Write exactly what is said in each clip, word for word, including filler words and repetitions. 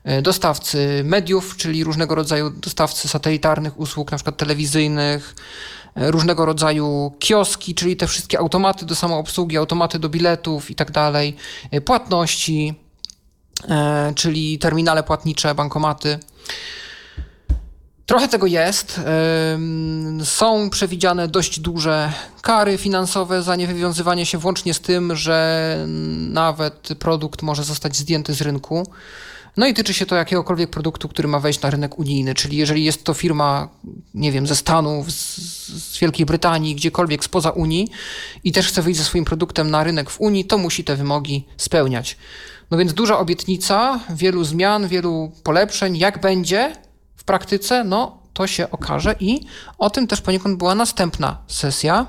dostawcy mediów, czyli różnego rodzaju dostawcy satelitarnych usług, na przykład telewizyjnych, różnego rodzaju kioski, czyli te wszystkie automaty do samoobsługi, automaty do biletów i tak dalej, płatności, czyli terminale płatnicze, bankomaty. Trochę tego jest. Są przewidziane dość duże kary finansowe za niewywiązywanie się, włącznie z tym, że nawet produkt może zostać zdjęty z rynku. No i tyczy się to jakiegokolwiek produktu, który ma wejść na rynek unijny, czyli jeżeli jest to firma, nie wiem, ze Stanów, z, z Wielkiej Brytanii, gdziekolwiek spoza Unii i też chce wyjść ze swoim produktem na rynek w Unii, to musi te wymogi spełniać. No więc duża obietnica, wielu zmian, wielu polepszeń. Jak będzie w praktyce, no to się okaże i o tym też poniekąd była następna sesja.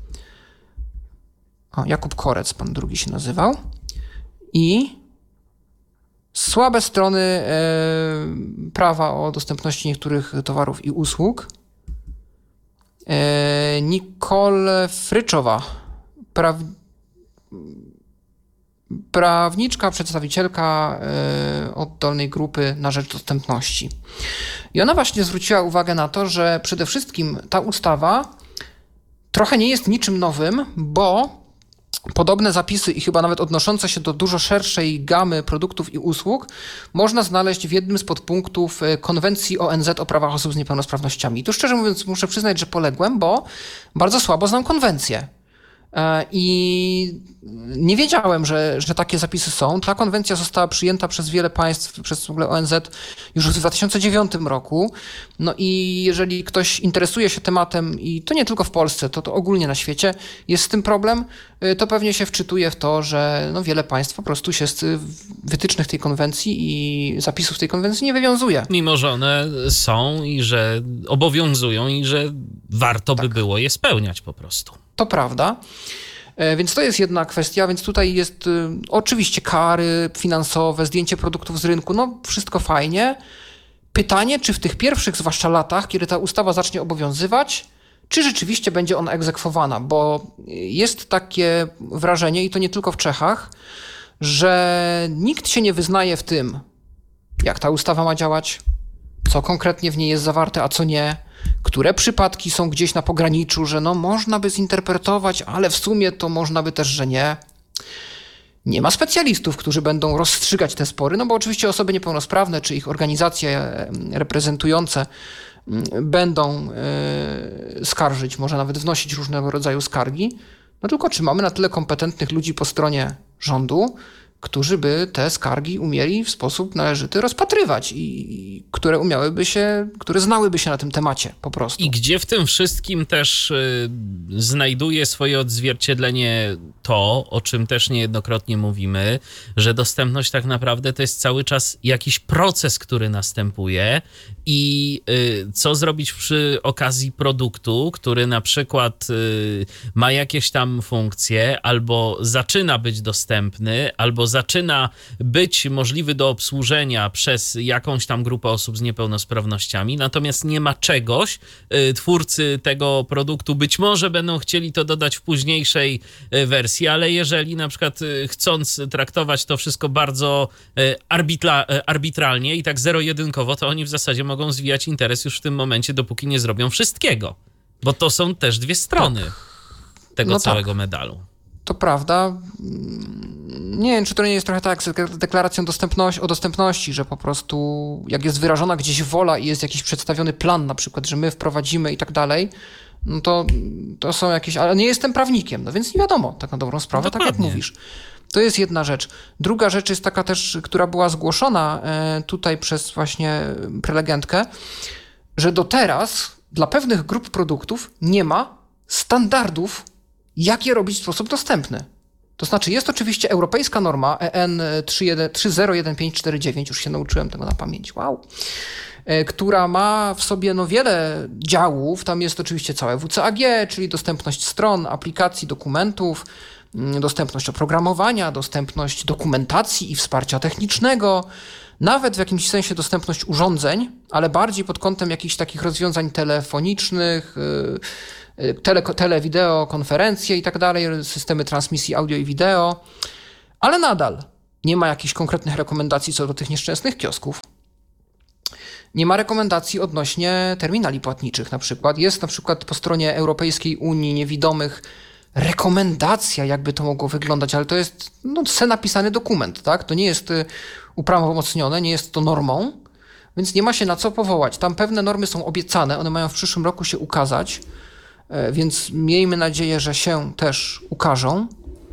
O, Jakub Korec, pan drugi się nazywał. I słabe strony e, prawa o dostępności niektórych towarów i usług. E, Nicole Fryczowa, praw, prawniczka, przedstawicielka e, oddolnej grupy na rzecz dostępności. I ona właśnie zwróciła uwagę na to, że przede wszystkim ta ustawa trochę nie jest niczym nowym, bo podobne zapisy i chyba nawet odnoszące się do dużo szerszej gamy produktów i usług można znaleźć w jednym z podpunktów konwencji O N Z o prawach osób z niepełnosprawnościami. I tu szczerze mówiąc muszę przyznać, że poległem, bo bardzo słabo znam konwencję. I nie wiedziałem, że, że takie zapisy są. Ta konwencja została przyjęta przez wiele państw, przez w ogóle O N Z już w dwa tysiące dziewiątym roku. No i jeżeli ktoś interesuje się tematem, i to nie tylko w Polsce, to, to ogólnie na świecie jest z tym problem, to pewnie się wczytuje w to, że no wiele państw po prostu się z wytycznych tej konwencji i zapisów tej konwencji nie wywiązuje. Mimo że one są i że obowiązują i że warto tak. by było je spełniać po prostu. To prawda. Więc to jest jedna kwestia, więc tutaj jest y, oczywiście kary finansowe, zdjęcie produktów z rynku, no wszystko fajnie. Pytanie, czy w tych pierwszych zwłaszcza latach, kiedy ta ustawa zacznie obowiązywać, czy rzeczywiście będzie ona egzekwowana, bo jest takie wrażenie, i to nie tylko w Czechach, że nikt się nie wyznaje w tym, jak ta ustawa ma działać, co konkretnie w niej jest zawarte, a co nie, które przypadki są gdzieś na pograniczu, że no można by zinterpretować, ale w sumie to można by też, że nie. Nie ma specjalistów, którzy będą rozstrzygać te spory, no bo oczywiście osoby niepełnosprawne czy ich organizacje reprezentujące będą yy, skarżyć, może nawet wnosić różnego rodzaju skargi. No tylko czy mamy na tyle kompetentnych ludzi po stronie rządu, którzy by te skargi umieli w sposób należyty rozpatrywać i które umiałyby się, które znałyby się na tym temacie po prostu. I gdzie w tym wszystkim też y, znajduje swoje odzwierciedlenie to, o czym też niejednokrotnie mówimy, że dostępność tak naprawdę to jest cały czas jakiś proces, który następuje i y, co zrobić przy okazji produktu, który na przykład y, ma jakieś tam funkcje, albo zaczyna być dostępny, albo zaczyna być możliwy do obsłużenia przez jakąś tam grupę osób z niepełnosprawnościami, natomiast nie ma czegoś, twórcy tego produktu być może będą chcieli to dodać w późniejszej wersji, ale jeżeli na przykład chcąc traktować to wszystko bardzo arbitra, arbitralnie i tak zero-jedynkowo, to oni w zasadzie mogą zwijać interes już w tym momencie, dopóki nie zrobią wszystkiego, bo to są też dwie strony tak. tego no całego tak. medalu. To prawda. Nie wiem, czy to nie jest trochę tak z deklaracją dostępności, o dostępności, że po prostu jak jest wyrażona gdzieś wola i jest jakiś przedstawiony plan na przykład, że my wprowadzimy i tak dalej, no to, to są jakieś... Ale nie jestem prawnikiem, no więc nie wiadomo, tak na dobrą sprawę, Dokładnie. tak jak mówisz. To jest jedna rzecz. Druga rzecz jest taka też, która była zgłoszona tutaj przez właśnie prelegentkę, że do teraz dla pewnych grup produktów nie ma standardów, jak je robić w sposób dostępny. To znaczy jest oczywiście europejska norma E N trzy zero jeden pięć cztery dziewięć, już się nauczyłem tego na pamięć, wow, która ma w sobie no wiele działów. Tam jest oczywiście całe W C A G, czyli dostępność stron, aplikacji, dokumentów, dostępność oprogramowania, dostępność dokumentacji i wsparcia technicznego, nawet w jakimś sensie dostępność urządzeń, ale bardziej pod kątem jakichś takich rozwiązań telefonicznych, tele, tele wideo, konferencje i tak dalej, systemy transmisji audio i wideo, ale nadal nie ma jakichś konkretnych rekomendacji co do tych nieszczęsnych kiosków. Nie ma rekomendacji odnośnie terminali płatniczych na przykład. Jest na przykład po stronie Europejskiej Unii Niewidomych rekomendacja, jakby to mogło wyglądać, ale to jest no, se napisany dokument, tak? To nie jest uprawomocnione, nie jest to normą, więc nie ma się na co powołać. Tam pewne normy są obiecane, one mają w przyszłym roku się ukazać, więc miejmy nadzieję, że się też ukażą.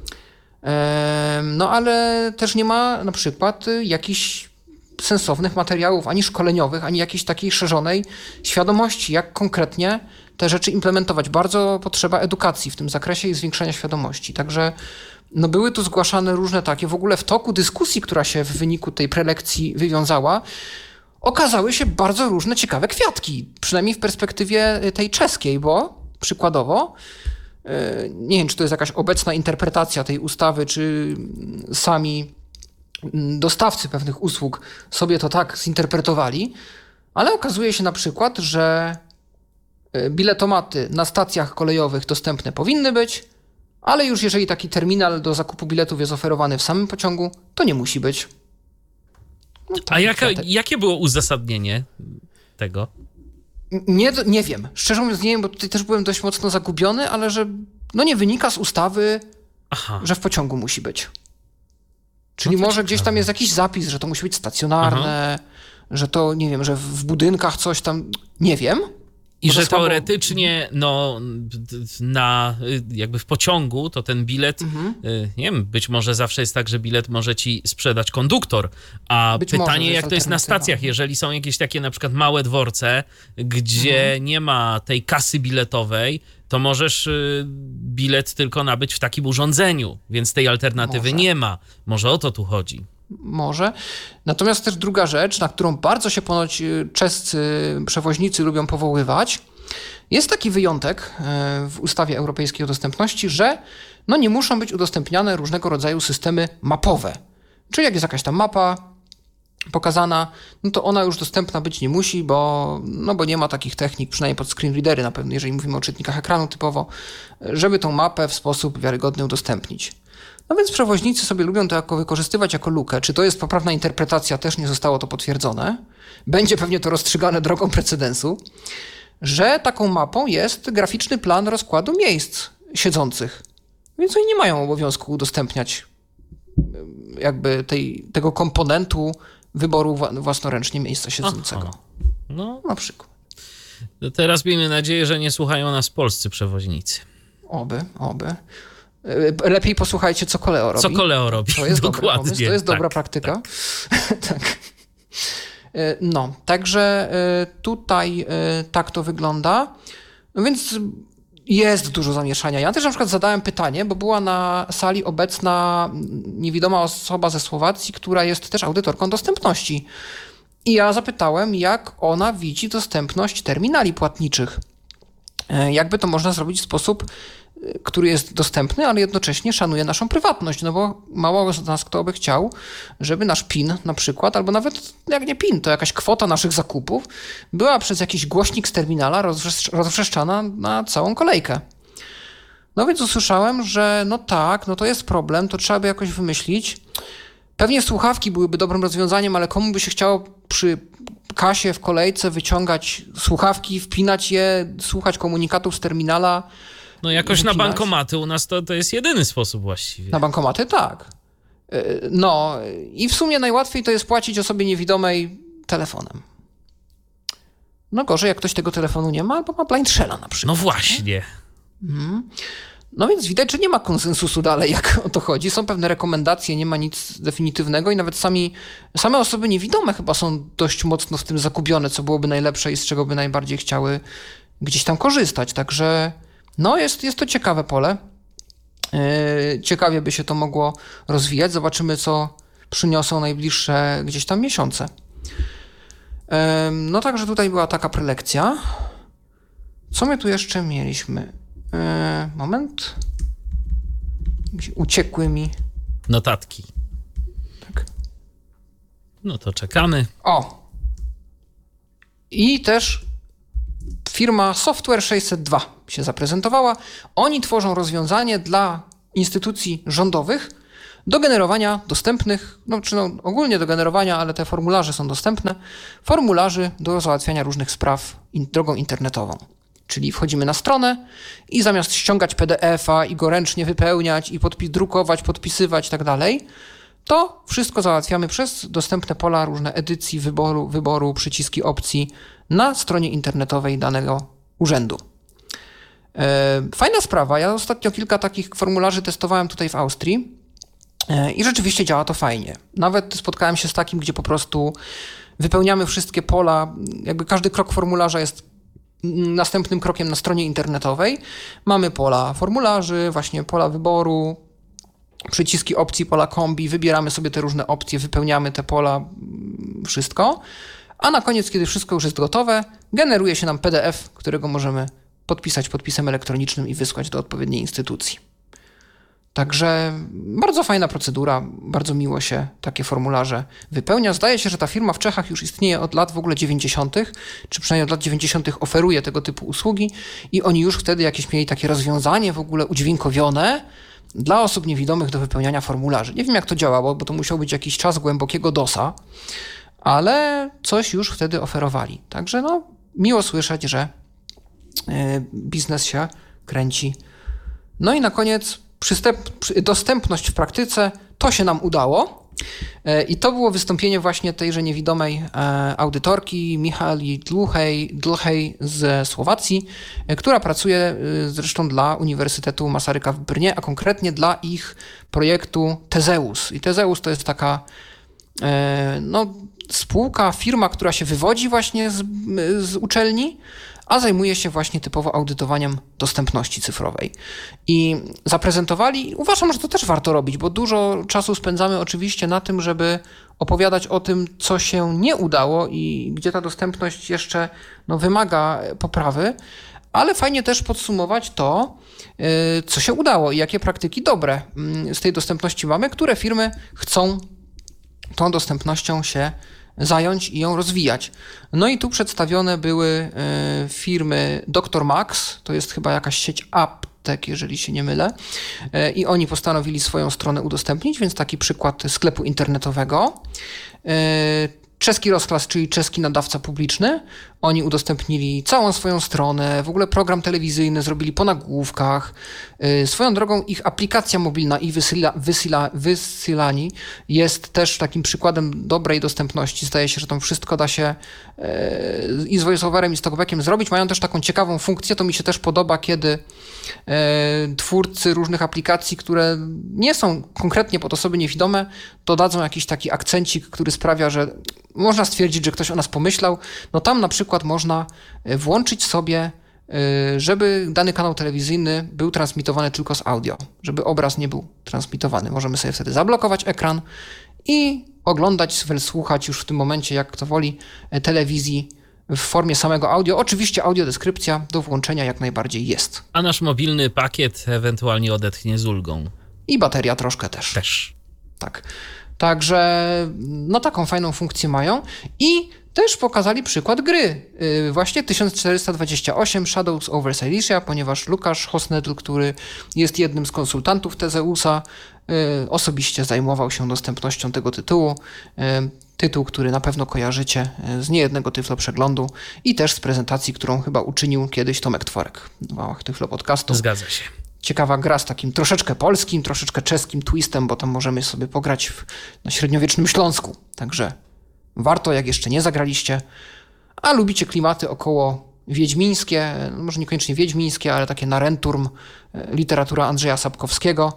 No ale też nie ma na przykład jakichś sensownych materiałów, ani szkoleniowych, ani jakiejś takiej szerzonej świadomości, jak konkretnie te rzeczy implementować. Bardzo potrzeba edukacji w tym zakresie i zwiększenia świadomości. Także no były tu zgłaszane różne takie, w ogóle w toku dyskusji, która się w wyniku tej prelekcji wywiązała, okazały się bardzo różne ciekawe kwiatki, przynajmniej w perspektywie tej czeskiej, bo przykładowo, nie wiem, czy to jest jakaś obecna interpretacja tej ustawy, czy sami dostawcy pewnych usług sobie to tak zinterpretowali, ale okazuje się na przykład, że biletomaty na stacjach kolejowych dostępne powinny być, ale już jeżeli taki terminal do zakupu biletów jest oferowany w samym pociągu, to nie musi być. No, A jaka, jakie było uzasadnienie tego? Nie, nie wiem. Szczerze mówiąc nie wiem, bo tutaj też byłem dość mocno zagubiony, ale że no nie wynika z ustawy, Aha. że w pociągu musi być. Czyli no może ciekawe. Gdzieś tam jest jakiś zapis, że to musi być stacjonarne, Aha. że to, nie wiem, że w budynkach coś tam, nie wiem. I że słabo... teoretycznie no, na, jakby w pociągu to ten bilet, mhm. nie wiem, być może zawsze jest tak, że bilet może ci sprzedać konduktor, a być pytanie może, jak to jest na stacjach, jeżeli są jakieś takie na przykład małe dworce, gdzie mhm. nie ma tej kasy biletowej, to możesz bilet tylko nabyć w takim urządzeniu, więc tej alternatywy może. nie ma. Może o to tu chodzi. Może. Natomiast też druga rzecz, na którą bardzo się ponoć czescy przewoźnicy lubią powoływać, jest taki wyjątek w ustawie europejskiej o dostępności, że no nie muszą być udostępniane różnego rodzaju systemy mapowe. Czyli jak jest jakaś tam mapa pokazana, no to ona już dostępna być nie musi, bo, no bo nie ma takich technik, przynajmniej pod screen readery na pewno, jeżeli mówimy o czytnikach ekranu typowo, żeby tą mapę w sposób wiarygodny udostępnić. No więc przewoźnicy sobie lubią to jako wykorzystywać jako lukę. Czy to jest poprawna interpretacja? Też nie zostało to potwierdzone. Będzie pewnie to rozstrzygane drogą precedensu, że taką mapą jest graficzny plan rozkładu miejsc siedzących. Więc oni nie mają obowiązku udostępniać jakby tej, tego komponentu wyboru własnoręcznie miejsca siedzącego. Aha. No, na przykład. To teraz miejmy nadzieję, że nie słuchają nas polscy przewoźnicy. Oby, oby. Lepiej posłuchajcie, co Koleo robi. Co Koleo robi, to jest dokładnie. Dobry pomysł, to jest tak, dobra praktyka. Tak. tak. No, także tutaj tak to wygląda. No więc jest dużo zamieszania. Ja też na przykład zadałem pytanie, bo była na sali obecna niewidoma osoba ze Słowacji, która jest też audytorką dostępności. I ja zapytałem, jak ona widzi dostępność terminali płatniczych. Jakby to można zrobić w sposób, który jest dostępny, ale jednocześnie szanuje naszą prywatność, no bo mało z nas kto by chciał, żeby nasz PIN na przykład, albo nawet jak nie PIN, to jakaś kwota naszych zakupów była przez jakiś głośnik z terminala rozwrzeszczana na całą kolejkę. No więc usłyszałem, że no tak, no to jest problem, to trzeba by jakoś wymyślić. Pewnie słuchawki byłyby dobrym rozwiązaniem, ale komu by się chciało przy kasie w kolejce wyciągać słuchawki, wpinać je, słuchać komunikatów z terminala. No jakoś wypinać. Na bankomaty u nas to, to jest jedyny sposób właściwie. Na bankomaty tak. No i w sumie najłatwiej to jest płacić osobie niewidomej telefonem. No gorzej, jak ktoś tego telefonu nie ma, albo ma blind shella na przykład. No właśnie. Mhm. No więc widać, że nie ma konsensusu dalej, jak o to chodzi. Są pewne rekomendacje, nie ma nic definitywnego i nawet sami, same osoby niewidome chyba są dość mocno w tym zagubione, co byłoby najlepsze i z czego by najbardziej chciały gdzieś tam korzystać. Także no jest, jest to ciekawe pole. Yy, ciekawie by się to mogło rozwijać. Zobaczymy, co przyniosą najbliższe gdzieś tam miesiące. Yy, no także tutaj była taka prelekcja. Co my tu jeszcze mieliśmy? Yy, moment. Uciekły mi notatki. Tak. No to czekamy. O. I też firma Software sześćset dwa się zaprezentowała. Oni tworzą rozwiązanie dla instytucji rządowych do generowania dostępnych, no czy no, ogólnie do generowania, ale te formularze są dostępne, formularzy do załatwiania różnych spraw in, drogą internetową. Czyli wchodzimy na stronę i zamiast ściągać P D F a i go ręcznie wypełniać i podpis, drukować, podpisywać i tak dalej, to wszystko załatwiamy przez dostępne pola, różne edycji, wyboru, wyboru, przyciski opcji na stronie internetowej danego urzędu. Fajna sprawa. Ja ostatnio kilka takich formularzy testowałem tutaj w Austrii i rzeczywiście działa to fajnie. Nawet spotkałem się z takim, gdzie po prostu wypełniamy wszystkie pola, jakby każdy krok formularza jest następnym krokiem na stronie internetowej. Mamy pola formularzy, właśnie pola wyboru, przyciski opcji, pola kombi, wybieramy sobie te różne opcje, wypełniamy te pola, wszystko, a na koniec, kiedy wszystko już jest gotowe, generuje się nam P D F, którego możemy podpisać podpisem elektronicznym i wysłać do odpowiedniej instytucji. Także bardzo fajna procedura, bardzo miło się takie formularze wypełnia. Zdaje się, że ta firma w Czechach już istnieje od lat w ogóle dziewięćdziesiątych, czy przynajmniej od lat dziewięćdziesiątych oferuje tego typu usługi i oni już wtedy jakieś mieli takie rozwiązanie w ogóle udźwiękowione dla osób niewidomych do wypełniania formularzy. Nie wiem, jak to działało, bo to musiał być jakiś czas głębokiego dosa, ale coś już wtedy oferowali. Także no, miło słyszeć, że biznes się kręci. No i na koniec przystęp, dostępność w praktyce, to się nam udało. I to było wystąpienie właśnie tejże niewidomej audytorki Michali Dlhej ze Słowacji, która pracuje zresztą dla Uniwersytetu Masaryka w Brnie, a konkretnie dla ich projektu Tezeus. I Tezeus to jest taka no, spółka, firma, która się wywodzi właśnie z, z uczelni, a zajmuje się właśnie typowo audytowaniem dostępności cyfrowej. I zaprezentowali, uważam, że to też warto robić, bo dużo czasu spędzamy oczywiście na tym, żeby opowiadać o tym, co się nie udało i gdzie ta dostępność jeszcze no, wymaga poprawy, ale fajnie też podsumować to, co się udało i jakie praktyki dobre z tej dostępności mamy, które firmy chcą tą dostępnością się zająć i ją rozwijać. No i tu przedstawione były firmy doktor Max, to jest chyba jakaś sieć aptek, jeżeli się nie mylę, i oni postanowili swoją stronę udostępnić, więc taki przykład sklepu internetowego. Czeski Rozklas, czyli czeski nadawca publiczny, oni udostępnili całą swoją stronę, w ogóle program telewizyjny zrobili po nagłówkach. Swoją drogą ich aplikacja mobilna i wysyla, wysyla, wysyłani jest też takim przykładem dobrej dostępności. Zdaje się, że tam wszystko da się i z voiceoverem i z talkbackiem zrobić. Mają też taką ciekawą funkcję, to mi się też podoba, kiedy twórcy różnych aplikacji, które nie są konkretnie pod osoby niewidome, dodadzą jakiś taki akcencik, który sprawia, że można stwierdzić, że ktoś o nas pomyślał. No tam na przykład można włączyć sobie, żeby dany kanał telewizyjny był transmitowany tylko z audio, żeby obraz nie był transmitowany. Możemy sobie wtedy zablokować ekran i oglądać, słuchać już w tym momencie, jak kto woli, telewizji w formie samego audio. Oczywiście audiodeskrypcja do włączenia jak najbardziej jest. A nasz mobilny pakiet ewentualnie odetchnie z ulgą. I bateria troszkę też. Też. Tak. Także no taką fajną funkcję mają i też pokazali przykład gry. Właśnie tysiąc czterysta dwadzieścia osiem Shadows over Silesia, ponieważ Łukasz Hosnedl, który jest jednym z konsultantów Tezeusa, osobiście zajmował się dostępnością tego tytułu. Tytuł, który na pewno kojarzycie z niejednego Tyflo Przeglądu i też z prezentacji, którą chyba uczynił kiedyś Tomek Tworek w ramach Tyflo Podcastu. Zgadza się. Ciekawa gra z takim troszeczkę polskim, troszeczkę czeskim twistem, bo tam możemy sobie pograć w, na średniowiecznym Śląsku. Także warto, jak jeszcze nie zagraliście, a lubicie klimaty około wiedźmińskie, może niekoniecznie wiedźmińskie, ale takie Narenturm, literatura Andrzeja Sapkowskiego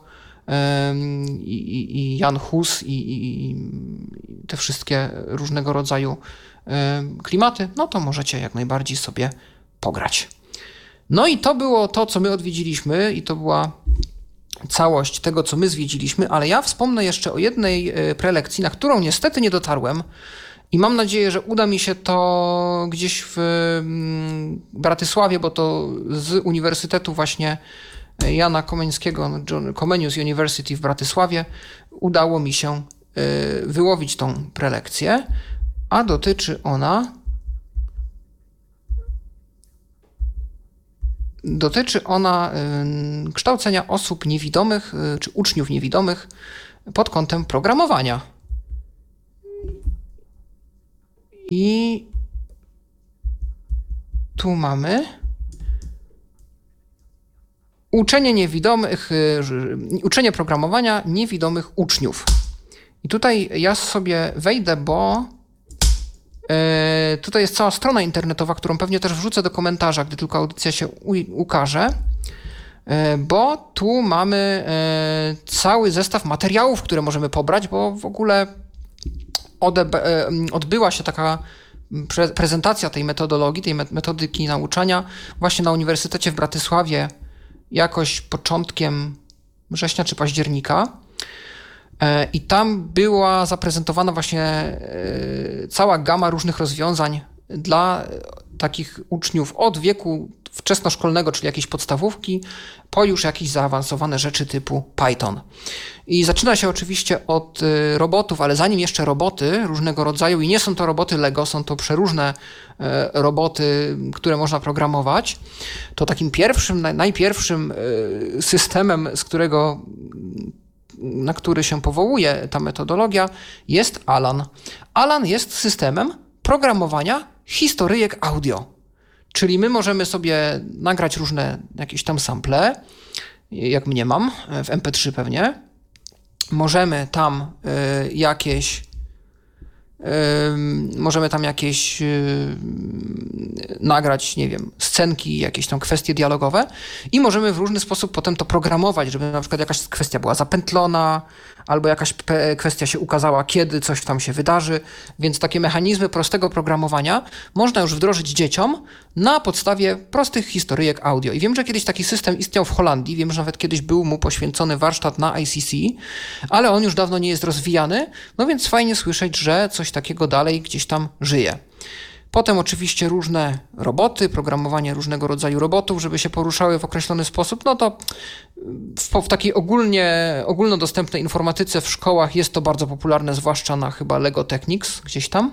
i, i, i Jan Hus i, i, i te wszystkie różnego rodzaju klimaty, no to możecie jak najbardziej sobie pograć. No i to było to, co my odwiedziliśmy i to była całość tego, co my zwiedziliśmy, ale ja wspomnę jeszcze o jednej prelekcji, na którą niestety nie dotarłem i mam nadzieję, że uda mi się to gdzieś w Bratysławie, bo to z Uniwersytetu właśnie Jana Komeńskiego, Comenius University w Bratysławie, udało mi się wyłowić tą prelekcję, a dotyczy ona Dotyczy ona kształcenia osób niewidomych, czy uczniów niewidomych pod kątem programowania. I tu mamy uczenie niewidomych, uczenie programowania niewidomych uczniów. I tutaj ja sobie wejdę, bo yy, tutaj jest cała strona internetowa, którą pewnie też wrzucę do komentarza, gdy tylko audycja się u- ukaże, yy, bo tu mamy yy, cały zestaw materiałów, które możemy pobrać, bo w ogóle odeb- yy, odbyła się taka pre- prezentacja tej metodologii, tej metodyki nauczania właśnie na Uniwersytecie w Bratysławie jakoś początkiem września czy października. I tam była zaprezentowana właśnie cała gama różnych rozwiązań dla takich uczniów od wieku wczesnoszkolnego, czyli jakiejś podstawówki, po już jakieś zaawansowane rzeczy typu Python. I zaczyna się oczywiście od robotów, ale zanim jeszcze roboty różnego rodzaju, i nie są to roboty Lego, są to przeróżne roboty, które można programować, to takim pierwszym, najpierwszym systemem, z którego na który się powołuje ta metodologia, jest Alan. Alan jest systemem programowania historyjek audio. Czyli my możemy sobie nagrać różne jakieś tam sample, jak mniemam, w em pe trzy pewnie. Możemy tam y, jakieś y, możemy tam jakieś y, nagrać, nie wiem, scenki, jakieś tam kwestie dialogowe i możemy w różny sposób potem to programować, żeby na przykład jakaś kwestia była zapętlona, albo jakaś pe- kwestia się ukazała, kiedy coś tam się wydarzy, więc takie mechanizmy prostego programowania można już wdrożyć dzieciom na podstawie prostych historyjek audio. I wiem, że kiedyś taki system istniał w Holandii, wiem, że nawet kiedyś był mu poświęcony warsztat na I C C, ale on już dawno nie jest rozwijany, no więc fajnie słyszeć, że coś takiego dalej gdzieś tam żyje. Potem oczywiście różne roboty, programowanie różnego rodzaju robotów, żeby się poruszały w określony sposób. No to w, w takiej ogólnie, ogólnodostępnej informatyce w szkołach jest to bardzo popularne, zwłaszcza na chyba Lego Technics, gdzieś tam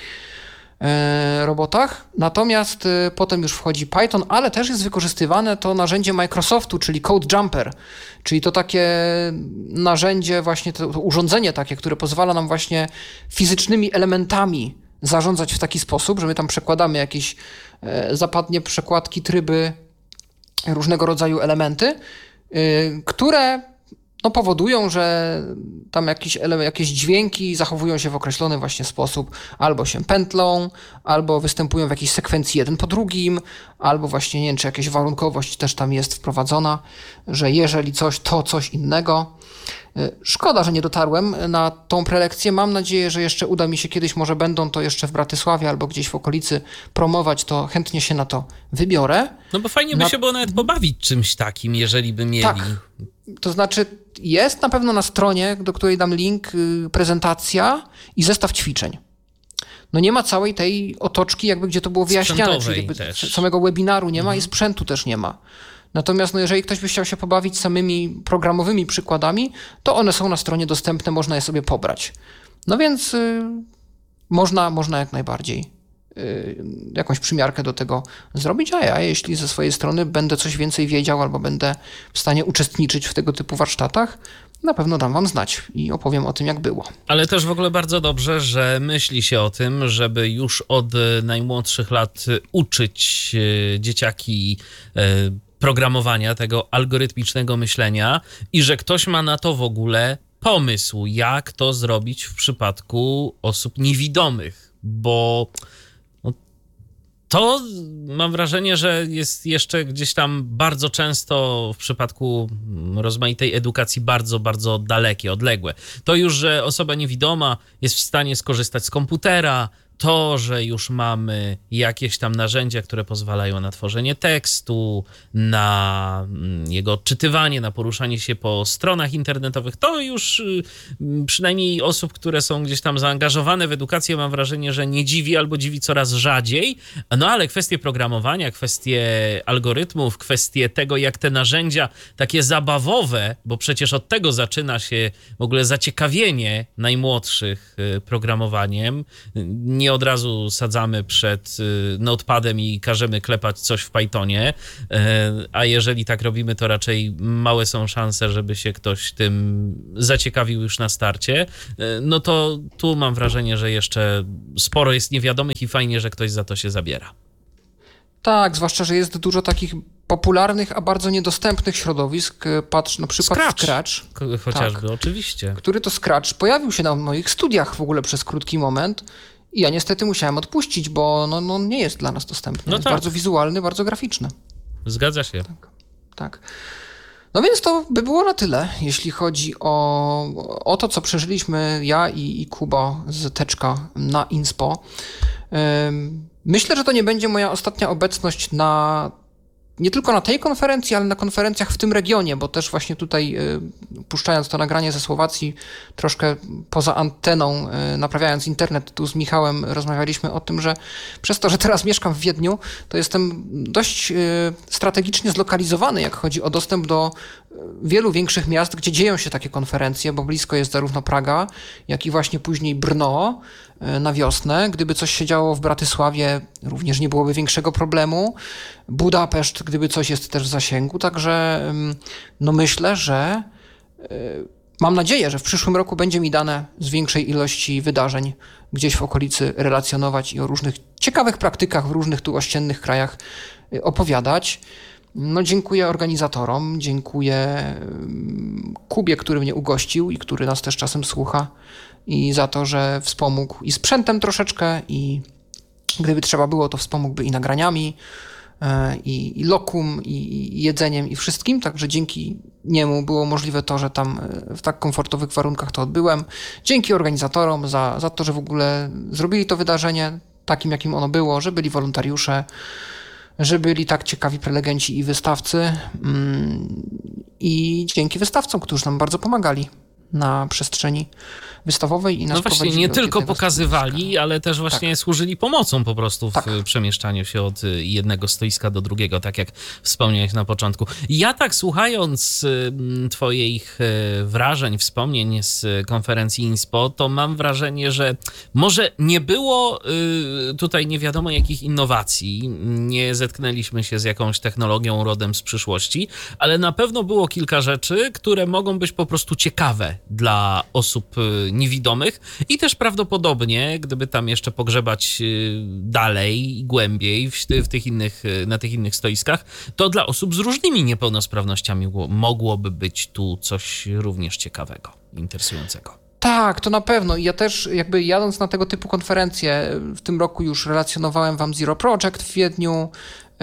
e, robotach. Natomiast e, potem już wchodzi Python, ale też jest wykorzystywane to narzędzie Microsoftu, czyli Code Jumper, czyli to takie narzędzie, właśnie to, to urządzenie takie, które pozwala nam właśnie fizycznymi elementami zarządzać w taki sposób, że my tam przekładamy jakieś e, zapadnie przekładki, tryby, różnego rodzaju elementy, y, które no, powodują, że tam jakieś, ele- jakieś dźwięki zachowują się w określony właśnie sposób, albo się pętlą, albo występują w jakiejś sekwencji jeden po drugim, albo właśnie, nie wiem, czy jakaś warunkowość też tam jest wprowadzona, że jeżeli coś, to coś innego. Szkoda, że nie dotarłem na tą prelekcję. Mam nadzieję, że jeszcze uda mi się kiedyś, może będą to jeszcze w Bratysławie albo gdzieś w okolicy promować, to chętnie się na to wybiorę. No bo fajnie by na... się było nawet pobawić czymś takim, jeżeli by mieli. Tak, to znaczy jest na pewno na stronie, do której dam link, prezentacja i zestaw ćwiczeń. No nie ma całej tej otoczki, jakby gdzie to było wyjaśniane, czyli jakby też. samego webinaru nie ma mhm. i sprzętu też nie ma. Natomiast no, jeżeli ktoś by chciał się pobawić samymi programowymi przykładami, to one są na stronie dostępne, można je sobie pobrać. No więc y, można, można jak najbardziej y, jakąś przymiarkę do tego zrobić, a ja jeśli ze swojej strony będę coś więcej wiedział albo będę w stanie uczestniczyć w tego typu warsztatach, na pewno dam wam znać i opowiem o tym, jak było. Ale też w ogóle bardzo dobrze, że myśli się o tym, żeby już od najmłodszych lat uczyć dzieciaki programowania, tego algorytmicznego myślenia i że ktoś ma na to w ogóle pomysł, jak to zrobić w przypadku osób niewidomych, bo to mam wrażenie, że jest jeszcze gdzieś tam bardzo często w przypadku rozmaitej edukacji bardzo, bardzo dalekie, odległe. To już, że osoba niewidoma jest w stanie skorzystać z komputera, to, że już mamy jakieś tam narzędzia, które pozwalają na tworzenie tekstu, na jego odczytywanie, na poruszanie się po stronach internetowych, to już przynajmniej osób, które są gdzieś tam zaangażowane w edukację, mam wrażenie, że nie dziwi albo dziwi coraz rzadziej. No ale kwestie programowania, kwestie algorytmów, kwestie tego, jak te narzędzia takie zabawowe, bo przecież od tego zaczyna się w ogóle zaciekawienie najmłodszych programowaniem, nie nie od razu sadzamy przed notepadem i każemy klepać coś w Pythonie, a jeżeli tak robimy, to raczej małe są szanse, żeby się ktoś tym zaciekawił już na starcie, no to tu mam wrażenie, że jeszcze sporo jest niewiadomych i fajnie, że ktoś za to się zabiera. Tak, zwłaszcza, że jest dużo takich popularnych, a bardzo niedostępnych środowisk. Patrz na przykład Scratch. Scratch. Chociażby, tak, oczywiście. Który to Scratch pojawił się na moich studiach w ogóle przez krótki moment i ja niestety musiałem odpuścić, bo no, no nie jest dla nas dostępny. No jest tak. bardzo wizualny, bardzo graficzny. Zgadza się. Tak, tak. No więc to by było na tyle, jeśli chodzi o, o to, co przeżyliśmy ja i, i Kuba z Teczka na Inspo. Myślę, że to nie będzie moja ostatnia obecność na, nie tylko na tej konferencji, ale na konferencjach w tym regionie, bo też właśnie tutaj puszczając to nagranie ze Słowacji, troszkę poza anteną, naprawiając internet, tu z Michałem rozmawialiśmy o tym, że przez to, że teraz mieszkam w Wiedniu, to jestem dość strategicznie zlokalizowany, jak chodzi o dostęp do wielu większych miast, gdzie dzieją się takie konferencje, bo blisko jest zarówno Praga, jak i właśnie później Brno na wiosnę. Gdyby coś się działo w Bratysławie, również nie byłoby większego problemu. Budapeszt, gdyby coś jest też w zasięgu. Także no myślę, że mam nadzieję, że w przyszłym roku będzie mi dane z większej ilości wydarzeń gdzieś w okolicy relacjonować i o różnych ciekawych praktykach w różnych tu ościennych krajach opowiadać. No dziękuję organizatorom, dziękuję Kubie, który mnie ugościł i który nas też czasem słucha i za to, że wspomógł i sprzętem troszeczkę i gdyby trzeba było, to wspomógłby i nagraniami, i, i lokum, i, i jedzeniem, i wszystkim, także dzięki niemu było możliwe to, że tam w tak komfortowych warunkach to odbyłem. Dzięki organizatorom za, za to, że w ogóle zrobili to wydarzenie takim, jakim ono było, że byli wolontariusze, że byli tak ciekawi prelegenci i wystawcy i dzięki wystawcom, którzy nam bardzo pomagali na przestrzeni wystawowej i nas no właśnie, nie tylko pokazywali, stoiska. ale też właśnie tak. służyli pomocą po prostu w tak. przemieszczaniu się od jednego stoiska do drugiego, tak jak wspomniałeś na początku. Ja tak słuchając twoich wrażeń, wspomnień z konferencji Inspo, to mam wrażenie, że może nie było tutaj nie wiadomo jakich innowacji, nie zetknęliśmy się z jakąś technologią rodem z przyszłości, ale na pewno było kilka rzeczy, które mogą być po prostu ciekawe dla osób niewidomych i też prawdopodobnie, gdyby tam jeszcze pogrzebać dalej i głębiej w, w tych innych, na tych innych stoiskach, to dla osób z różnymi niepełnosprawnościami mogłoby być tu coś również ciekawego, interesującego. Tak, to na pewno. I ja też jakby jadąc na tego typu konferencje, w tym roku już relacjonowałem wam Zero Project w Wiedniu,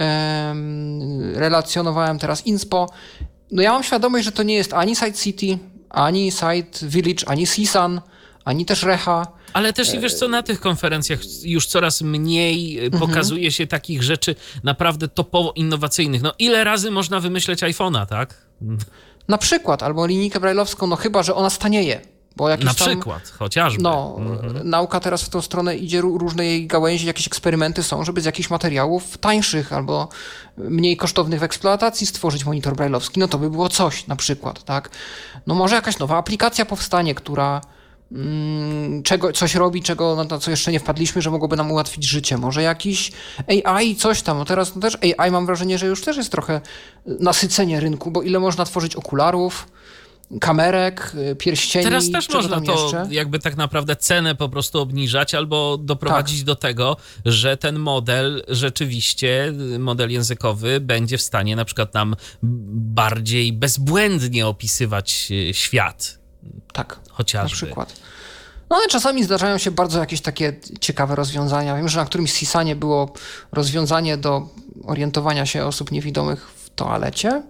um, relacjonowałem teraz Inspo. No ja mam świadomość, że to nie jest ani Side City, ani Side Village, ani Sisan, ani też Recha. Ale też i wiesz co, na tych konferencjach już coraz mniej mhm. pokazuje się takich rzeczy naprawdę topowo innowacyjnych. No ile razy można wymyśleć iPhone'a, tak? Na przykład, albo linijkę brajlowską, no chyba, że ona stanieje. Bo na przykład, tam, chociażby. No, mhm. nauka teraz w tą stronę idzie, różne jej gałęzie, jakieś eksperymenty są, żeby z jakichś materiałów tańszych albo mniej kosztownych w eksploatacji stworzyć monitor brajlowski. No to by było coś na przykład, tak? No może jakaś nowa aplikacja powstanie, która mm, czego, coś robi, czego, no, na co jeszcze nie wpadliśmy, że mogłoby nam ułatwić życie. Może jakiś A I, coś tam. No teraz no też A I mam wrażenie, że już też jest trochę nasycenie rynku, bo ile można tworzyć okularów, kamerek, pierścieni. Teraz też można to jeszcze? jakby tak naprawdę cenę po prostu obniżać albo doprowadzić tak. do tego, że ten model rzeczywiście, model językowy będzie w stanie na przykład nam bardziej bezbłędnie opisywać świat. Tak, chociażby. Na przykład. No ale czasami zdarzają się bardzo jakieś takie ciekawe rozwiązania. Wiem, że na którymś Sisanie było rozwiązanie do orientowania się osób niewidomych w toalecie.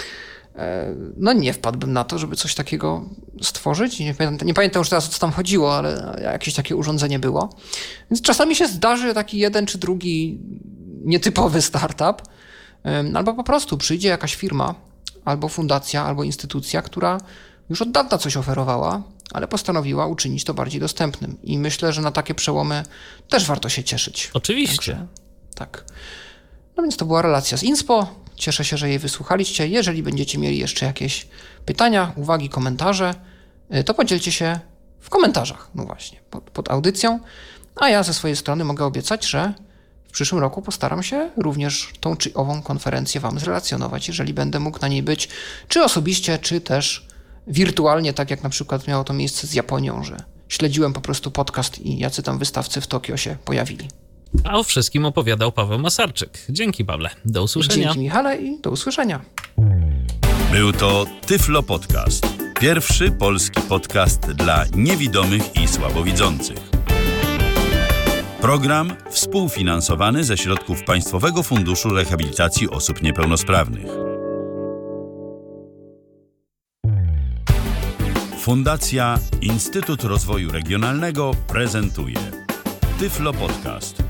No nie wpadłbym na to, żeby coś takiego stworzyć. Nie pamiętam, nie pamiętam już teraz, o co tam chodziło, ale jakieś takie urządzenie było. Więc czasami się zdarzy taki jeden czy drugi nietypowy startup, albo po prostu przyjdzie jakaś firma, albo fundacja, albo instytucja, która już od dawna coś oferowała, ale postanowiła uczynić to bardziej dostępnym. I myślę, że na takie przełomy też warto się cieszyć. Oczywiście. Także, tak. No więc to była relacja z Inspo. Cieszę się, że jej wysłuchaliście. Jeżeli będziecie mieli jeszcze jakieś pytania, uwagi, komentarze, to podzielcie się w komentarzach, no właśnie, pod, pod audycją. A ja ze swojej strony mogę obiecać, że w przyszłym roku postaram się również tą czy ową konferencję wam zrelacjonować, jeżeli będę mógł na niej być, czy osobiście, czy też wirtualnie, tak jak na przykład miało to miejsce z Japonią, że śledziłem po prostu podcast i jacy tam wystawcy w Tokio się pojawili. A o wszystkim opowiadał Paweł Masarczyk. Dzięki, Pawle. Do usłyszenia. Dzięki, Michale, i do usłyszenia. Był to Tyflo Podcast. Pierwszy polski podcast dla niewidomych i słabowidzących. Program współfinansowany ze środków Państwowego Funduszu Rehabilitacji Osób Niepełnosprawnych. Fundacja Instytut Rozwoju Regionalnego prezentuje Tyflo Podcast.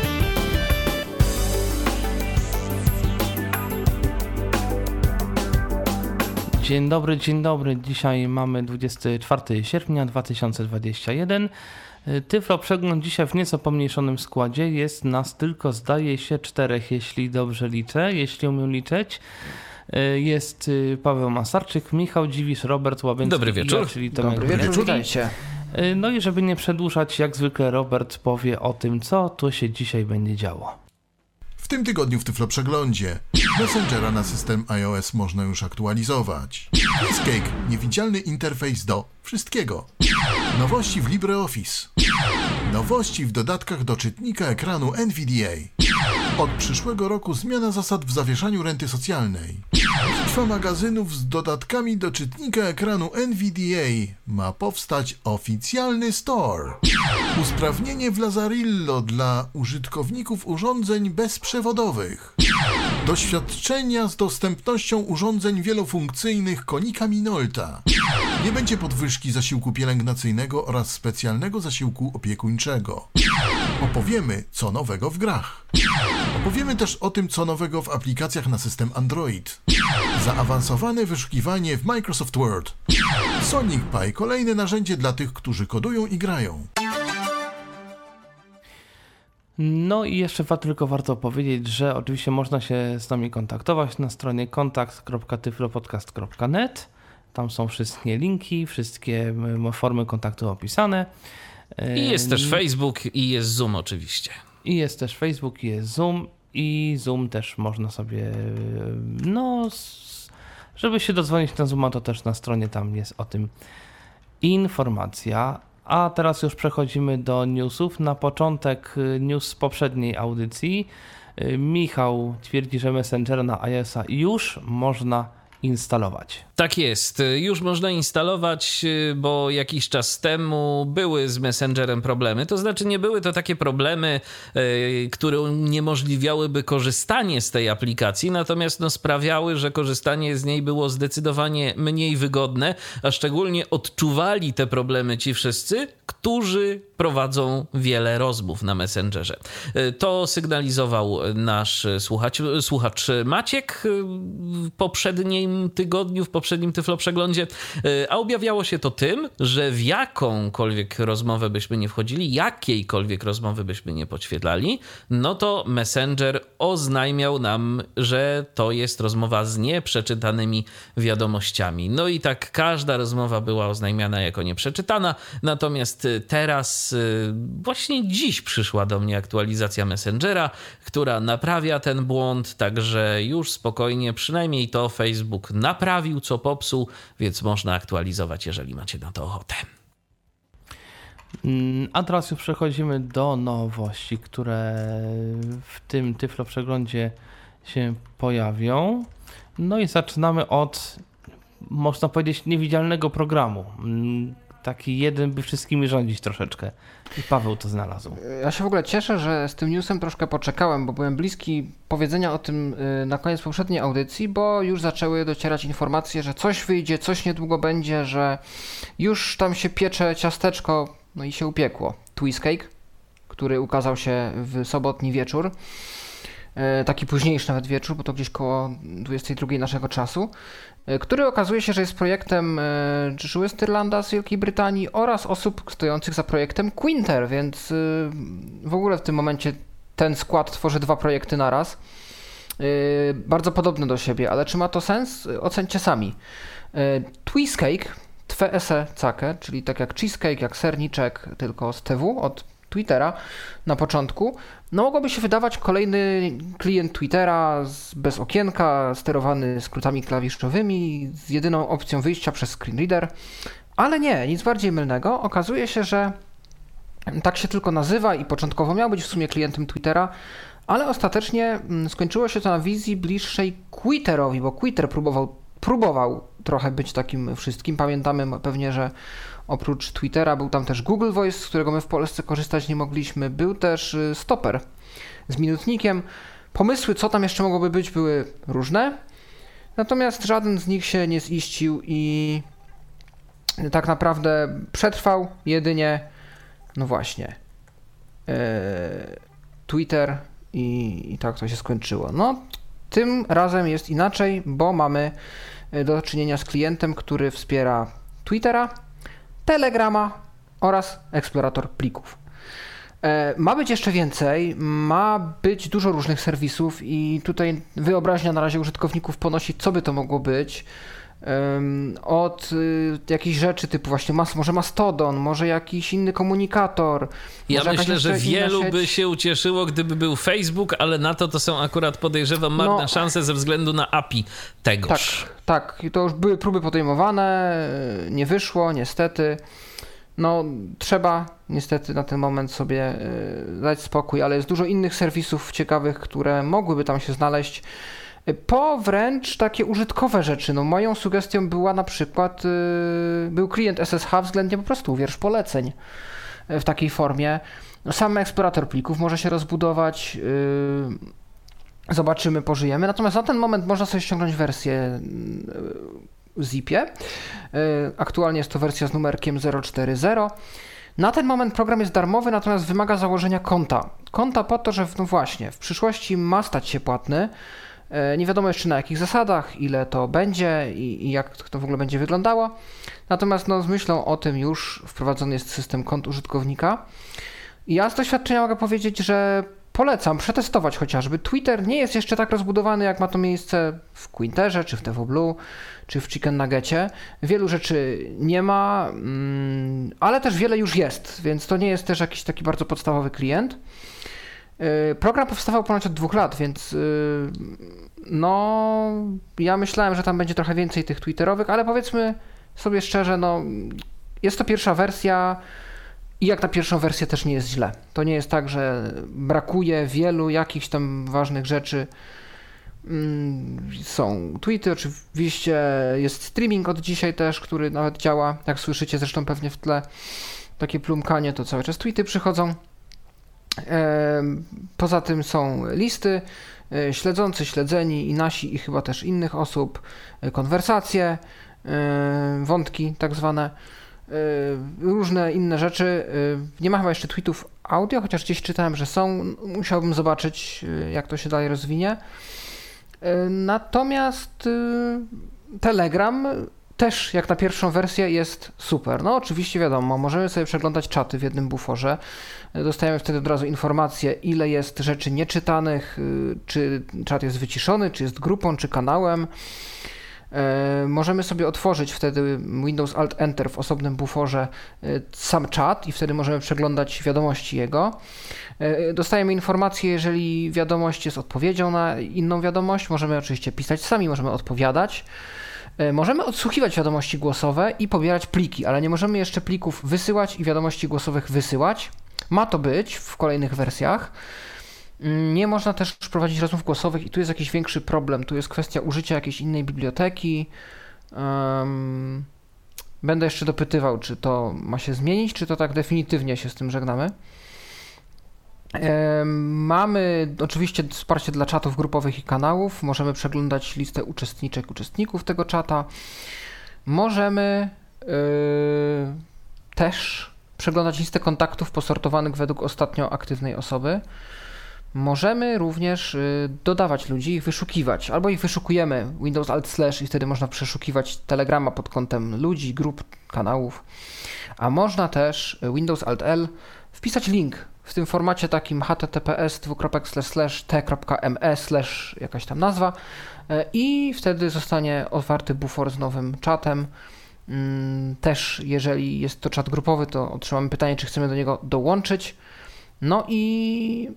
Dzień dobry, dzień dobry. Dzisiaj mamy dwudziestego czwartego sierpnia dwa tysiące dwudziestego pierwszego. Tyflo Przegląd dzisiaj w nieco pomniejszonym składzie. Jest nas tylko, zdaje się, czterech, jeśli dobrze liczę, jeśli umiem liczyć. Jest Paweł Masarczyk, Michał Dziwisz, Robert Łabęcki. Dobry wieczór. Ja, czyli Tomek Dobry wieczór, witajcie. No i żeby nie przedłużać, jak zwykle Robert powie o tym, co tu się dzisiaj będzie działo. W tym tygodniu w Tyflo Przeglądzie Messengera na system iOS można już aktualizować. Cake, niewidzialny interfejs do wszystkiego. Nowości w LibreOffice. Nowości w dodatkach do czytnika ekranu N V D A. Od przyszłego roku zmiana zasad w zawieszaniu renty socjalnej. Bitwa magazynów z dodatkami do czytnika ekranu N V D A. Ma powstać oficjalny store. Usprawnienie w Lazarillo dla użytkowników urządzeń bezprzewodowych. Doświadczenia z dostępnością urządzeń wielofunkcyjnych Konica Minolta. Nie będzie podwyżki zasiłku pielęgnacyjnego oraz specjalnego zasiłku opiekuńczego. Opowiemy, co nowego w grach. Opowiemy też o tym, co nowego w aplikacjach na system Android. Zaawansowane wyszukiwanie w Microsoft Word. Sonic Pi, kolejne narzędzie dla tych, którzy kodują i grają. No i jeszcze tylko warto powiedzieć, że oczywiście można się z nami kontaktować na stronie kontakt kropka tyflopodcast kropka net. Tam są wszystkie linki, wszystkie formy kontaktu opisane. I jest też Facebook i jest Zoom oczywiście. I jest też Facebook, i jest Zoom. I Zoom też można sobie, no, żeby się dodzwonić na Zooma, to też na stronie tam jest o tym informacja. A teraz już przechodzimy do newsów. Na początek news z poprzedniej audycji. Michał twierdzi, że Messengera na iOS-a już można instalować. Tak jest, już można instalować, bo jakiś czas temu były z Messengerem problemy. To znaczy nie były to takie problemy, które uniemożliwiałyby korzystanie z tej aplikacji, natomiast no, sprawiały, że korzystanie z niej było zdecydowanie mniej wygodne, a szczególnie odczuwali te problemy ci wszyscy, którzy prowadzą wiele rozmów na Messengerze. To sygnalizował nasz słuchacz, słuchacz Maciek w poprzednim tygodniu, w poprzednim Tyflo Przeglądzie, a objawiało się to tym, że w jakąkolwiek rozmowę byśmy nie wchodzili, jakiejkolwiek rozmowy byśmy nie podświetlali, no to Messenger oznajmiał nam, że to jest rozmowa z nieprzeczytanymi wiadomościami. No i tak każda rozmowa była oznajmiana jako nieprzeczytana, natomiast teraz właśnie dziś przyszła do mnie aktualizacja Messengera, która naprawia ten błąd, także już spokojnie, przynajmniej to Facebook naprawił, co popsuł, więc można aktualizować, jeżeli macie na to ochotę. A teraz już przechodzimy do nowości, które w tym Tyflo Przeglądzie się pojawią. No i zaczynamy od, można powiedzieć, niewidzialnego programu. Taki jeden, by wszystkimi rządzić troszeczkę. I Paweł to znalazł. Ja się w ogóle cieszę, że z tym newsem troszkę poczekałem, bo byłem bliski powiedzenia o tym na koniec poprzedniej audycji, bo już zaczęły docierać informacje, że coś wyjdzie, coś niedługo będzie, że już tam się piecze ciasteczko, no i się upiekło. Twistcake, który ukazał się w sobotni wieczór. Taki późniejszy nawet wieczór, bo to gdzieś koło dwudziestej drugiej naszego czasu, który okazuje się, że jest projektem Joshua Stirlanda z Wielkiej Brytanii oraz osób stojących za projektem Quinter, więc w ogóle w tym momencie ten skład tworzy dwa projekty naraz. Bardzo podobne do siebie, ale czy ma to sens? Ocencie sami. Twistcake, twe ese cake, czyli tak jak cheesecake, jak serniczek, tylko z T W od Twittera na początku, no mogłoby się wydawać kolejny klient Twittera z, bez okienka, sterowany skrótami klawiszowymi, z jedyną opcją wyjścia przez screen reader, ale nie, nic bardziej mylnego. Okazuje się, że tak się tylko nazywa i początkowo miał być w sumie klientem Twittera, ale ostatecznie skończyło się to na wizji bliższej Quitterowi, bo Quitter próbował, próbował trochę być takim wszystkim. Pamiętamy pewnie, że oprócz Twittera był tam też Google Voice, z którego my w Polsce korzystać nie mogliśmy. Był też Stopper z minutnikiem. Pomysły, co tam jeszcze mogłoby być, były różne. Natomiast żaden z nich się nie ziścił i tak naprawdę przetrwał jedynie, no właśnie, yy, Twitter i, i tak to się skończyło. No, tym razem jest inaczej, bo mamy do czynienia z klientem, który wspiera Twittera, Telegrama oraz eksplorator plików. Ma być jeszcze więcej, ma być dużo różnych serwisów i tutaj wyobraźnia na razie użytkowników ponosi, co by to mogło być. Od jakichś rzeczy typu właśnie mas, może Mastodon, może jakiś inny komunikator. Ja myślę, że wielu by się ucieszyło, gdyby był Facebook, ale na to to są akurat, podejrzewam, marne no, szanse ze względu na A P I tegoż. Tak, tak. I to już były próby podejmowane, nie wyszło, niestety. No, trzeba niestety na ten moment sobie dać spokój, ale jest dużo innych serwisów ciekawych, które mogłyby tam się znaleźć. Po wręcz takie użytkowe rzeczy. No, moją sugestią była na przykład, yy, był klient S S H względnie po prostu wiersz poleceń w takiej formie. No, sam eksplorator plików może się rozbudować. Yy, zobaczymy, pożyjemy. Natomiast na ten moment można sobie ściągnąć wersję w zipie. Yy, aktualnie jest to wersja z numerkiem zero cztery zero. Na ten moment program jest darmowy, natomiast wymaga założenia konta. Konta po to, że w, no właśnie, w przyszłości ma stać się płatny. Nie wiadomo jeszcze na jakich zasadach, ile to będzie i, i jak to w ogóle będzie wyglądało. Natomiast no, z myślą o tym już wprowadzony jest system kont użytkownika. I ja z doświadczenia mogę powiedzieć, że polecam przetestować chociażby. Twitter nie jest jeszcze tak rozbudowany, jak ma to miejsce w Quinterze, czy w T V Blue, czy w Chicken Nuggetcie. Wielu rzeczy nie ma, ale też wiele już jest, więc to nie jest też jakiś taki bardzo podstawowy klient. Program powstawał ponad od dwóch lat, więc no ja myślałem, że tam będzie trochę więcej tych twitterowych, ale powiedzmy sobie szczerze, no jest to pierwsza wersja i jak na pierwszą wersję też nie jest źle. To nie jest tak, że brakuje wielu jakichś tam ważnych rzeczy. Są tweety, oczywiście jest streaming od dzisiaj też, który nawet działa, jak słyszycie zresztą pewnie w tle takie plumkanie, to cały czas tweety przychodzą. Poza tym są listy, śledzący, śledzeni i nasi i chyba też innych osób, konwersacje, wątki tak zwane, różne inne rzeczy. Nie ma chyba jeszcze tweetów audio, chociaż gdzieś czytałem, że są. Musiałbym zobaczyć, jak to się dalej rozwinie. Natomiast Telegram też jak na pierwszą wersję jest super. No oczywiście wiadomo, możemy sobie przeglądać czaty w jednym buforze. Dostajemy wtedy od razu informację, ile jest rzeczy nieczytanych, czy czat jest wyciszony, czy jest grupą, czy kanałem. Możemy sobie otworzyć wtedy Windows Alt Enter w osobnym buforze sam czat i wtedy możemy przeglądać wiadomości jego. Dostajemy informację, jeżeli wiadomość jest odpowiedzią na inną wiadomość. Możemy oczywiście pisać sami, możemy odpowiadać. Możemy odsłuchiwać wiadomości głosowe i pobierać pliki, ale nie możemy jeszcze plików wysyłać i wiadomości głosowych wysyłać. Ma to być w kolejnych wersjach. Nie można też prowadzić rozmów głosowych i tu jest jakiś większy problem. Tu jest kwestia użycia jakiejś innej biblioteki. Um, będę jeszcze dopytywał, czy to ma się zmienić, czy to tak definitywnie się z tym żegnamy. Mamy oczywiście wsparcie dla czatów grupowych i kanałów. Możemy przeglądać listę uczestniczek, uczestników tego czata. Możemy yy, też przeglądać listę kontaktów posortowanych według ostatnio aktywnej osoby. Możemy również yy, dodawać ludzi, ich wyszukiwać. Albo ich wyszukujemy Windows Alt Slash i wtedy można przeszukiwać Telegrama pod kątem ludzi, grup, kanałów. A można też Windows Alt L wpisać link w tym formacie takim h t t p s dwukropek slash slash t kropka m e slash jakaś tam nazwa i wtedy zostanie otwarty bufor z nowym czatem. Też jeżeli jest to czat grupowy, to otrzymamy pytanie, czy chcemy do niego dołączyć. No i,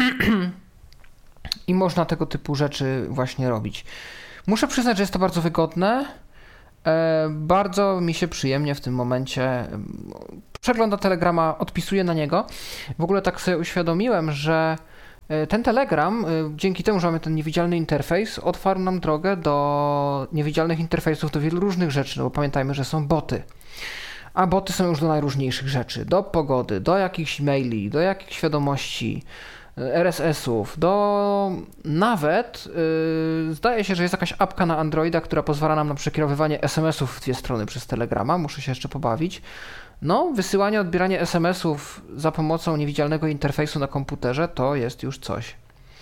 i można tego typu rzeczy właśnie robić. Muszę przyznać, że jest to bardzo wygodne. Bardzo mi się przyjemnie w tym momencie przegląda Telegrama, odpisuję na niego. W ogóle tak sobie uświadomiłem, że ten Telegram, dzięki temu, że mamy ten niewidzialny interfejs, otwarł nam drogę do niewidzialnych interfejsów do wielu różnych rzeczy, no bo pamiętajmy, że są boty. A boty są już do najróżniejszych rzeczy, do pogody, do jakichś maili, do jakichś wiadomości, R S S-ów, do nawet yy, zdaje się, że jest jakaś apka na Androida, która pozwala nam na przekierowywanie es em esów w dwie strony przez Telegrama, muszę się jeszcze pobawić. No, wysyłanie, odbieranie es em esów za pomocą niewidzialnego interfejsu na komputerze to jest już coś.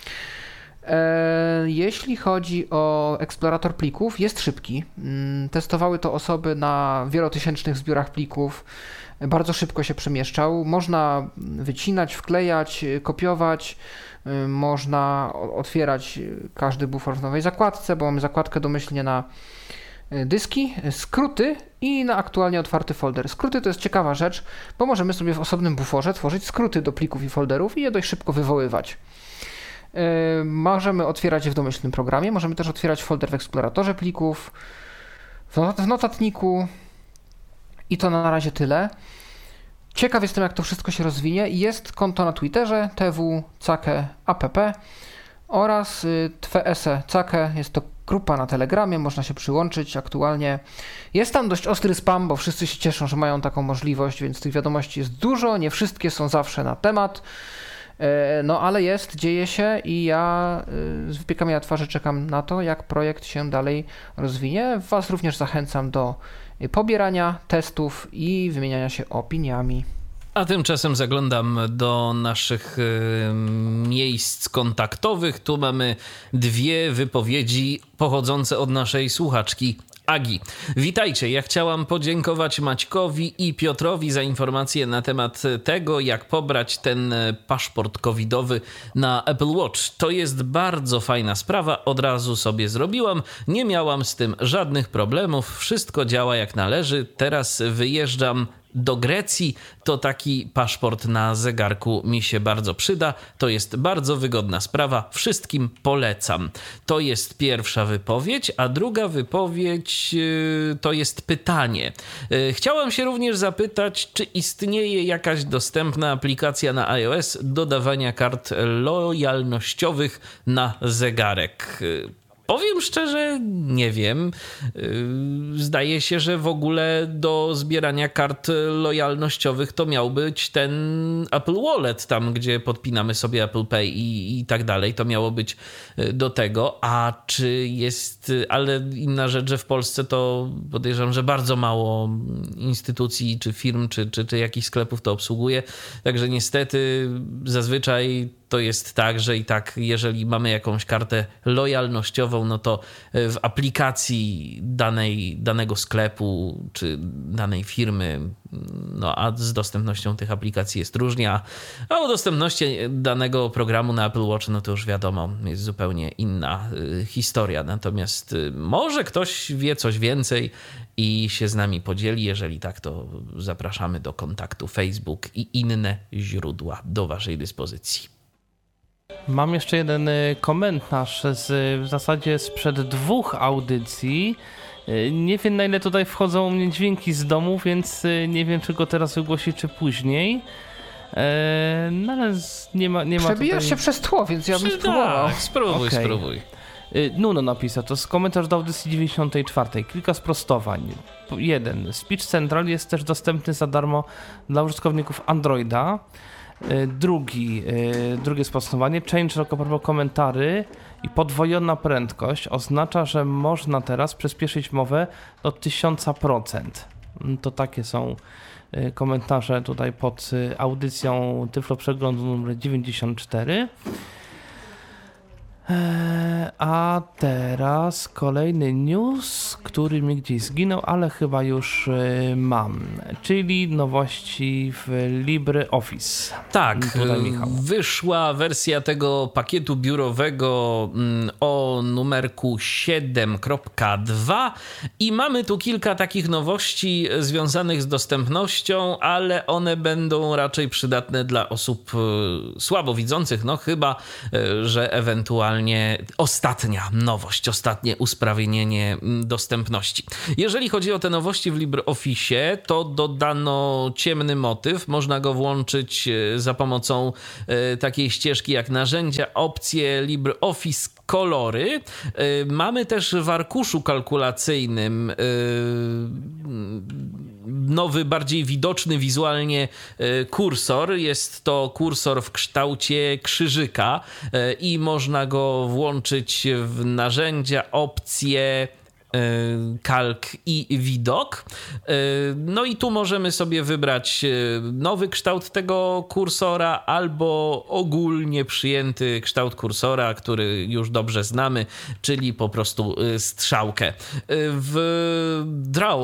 E, jeśli chodzi o eksplorator plików, jest szybki. Testowały to osoby na wielotysięcznych zbiorach plików. Bardzo szybko się przemieszczał. Można wycinać, wklejać, kopiować. Można otwierać każdy bufor w nowej zakładce, bo mamy zakładkę domyślnie na dyski, skróty i na aktualnie otwarty folder. Skróty to jest ciekawa rzecz, bo możemy sobie w osobnym buforze tworzyć skróty do plików i folderów i je dość szybko wywoływać. Yy, możemy otwierać je w domyślnym programie, możemy też otwierać folder w eksploratorze plików, w, not- w notatniku i to na razie tyle. Ciekaw jestem, jak to wszystko się rozwinie. Jest konto na Twitterze twcake.app oraz yy, twese.cake, jest to grupa na Telegramie, można się przyłączyć aktualnie. Jest tam dość ostry spam, bo wszyscy się cieszą, że mają taką możliwość, więc tych wiadomości jest dużo, nie wszystkie są zawsze na temat. No ale jest, dzieje się i ja z wypiekami na twarzy czekam na to, jak projekt się dalej rozwinie. Was również zachęcam do pobierania testów i wymieniania się opiniami. A tymczasem zaglądam do naszych y, miejsc kontaktowych. Tu mamy dwie wypowiedzi pochodzące od naszej słuchaczki Agi. Witajcie, ja chciałam podziękować Maćkowi i Piotrowi za informacje na temat tego, jak pobrać ten paszport covidowy na Apple Watch. To jest bardzo fajna sprawa, od razu sobie zrobiłam, nie miałam z tym żadnych problemów, wszystko działa jak należy, teraz wyjeżdżam do Grecji, to taki paszport na zegarku mi się bardzo przyda. To jest bardzo wygodna sprawa. Wszystkim polecam. To jest pierwsza wypowiedź, a druga wypowiedź yy, to jest pytanie. Yy, chciałam się również zapytać, czy istnieje jakaś dostępna aplikacja na iOS dodawania kart lojalnościowych na zegarek. Yy, Powiem szczerze, nie wiem. Zdaje się, że w ogóle do zbierania kart lojalnościowych to miał być ten Apple Wallet, tam gdzie podpinamy sobie Apple Pay i, i tak dalej. To miało być do tego. A czy jest... Ale inna rzecz, że w Polsce to podejrzewam, że bardzo mało instytucji, czy firm, czy, czy, czy jakichś sklepów to obsługuje. Także niestety zazwyczaj to jest tak, że i tak, jeżeli mamy jakąś kartę lojalnościową, no to w aplikacji danej, danego sklepu czy danej firmy, no a z dostępnością tych aplikacji jest różnie, a o dostępności danego programu na Apple Watch, no to już wiadomo, jest zupełnie inna historia. Natomiast może ktoś wie coś więcej i się z nami podzieli. Jeżeli tak, to zapraszamy do kontaktu Facebook i inne źródła do waszej dyspozycji. Mam jeszcze jeden komentarz z, w zasadzie sprzed dwóch audycji. Nie wiem, na ile tutaj wchodzą u mnie dźwięki z domu, więc nie wiem, czy go teraz wygłosić, czy później. No ale nie ma, nie ma Przebijasz tutaj... się przez tło, więc ja bym spróbował. Tak, spróbuj, okay. spróbuj. Nuno napisał, to jest komentarz do audycji dziewięćdziesiątej czwartej. Kilka sprostowań. Jeden. Speech Central jest też dostępny za darmo dla użytkowników Androida. Drugi, drugie sprostowanie. Change propos komentary i podwojona prędkość oznacza, że można teraz przyspieszyć mowę do tysiąc procent. To takie są komentarze tutaj pod audycją Tyflo Przeglądu numer dziewięćdziesiąt cztery. Eee, a teraz kolejny news, który mi gdzieś zginął, ale chyba już e, mam, czyli nowości w LibreOffice. Tak, Tutaj Michał. wyszła wersja tego pakietu biurowego o numerku siedem kropka dwa i mamy tu kilka takich nowości związanych z dostępnością, ale one będą raczej przydatne dla osób słabowidzących, no chyba, że ewentualnie ostatnia nowość, ostatnie usprawnienie dostępności. Jeżeli chodzi o te nowości w LibreOffice, to dodano ciemny motyw. Można go włączyć za pomocą takiej ścieżki jak narzędzia, opcje, LibreOffice, kolory. Mamy też w arkuszu kalkulacyjnym nowy, bardziej widoczny wizualnie kursor. Jest to kursor w kształcie krzyżyka i można go włączyć w narzędzia, opcje, kalk i widok. No i tu możemy sobie wybrać nowy kształt tego kursora albo ogólnie przyjęty kształt kursora, który już dobrze znamy, czyli po prostu strzałkę. W Draw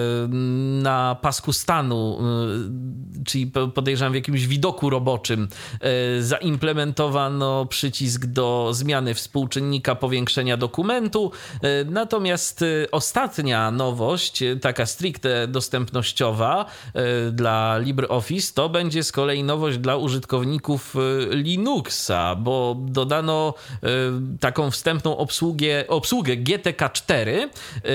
na pasku stanu, czyli podejrzewam w jakimś widoku roboczym, zaimplementowano przycisk do zmiany współczynnika powiększenia dokumentu, natomiast ostatnia nowość, taka stricte dostępnościowa dla LibreOffice, to będzie z kolei nowość dla użytkowników Linuxa, bo dodano taką wstępną obsługę, obsługę G T K cztery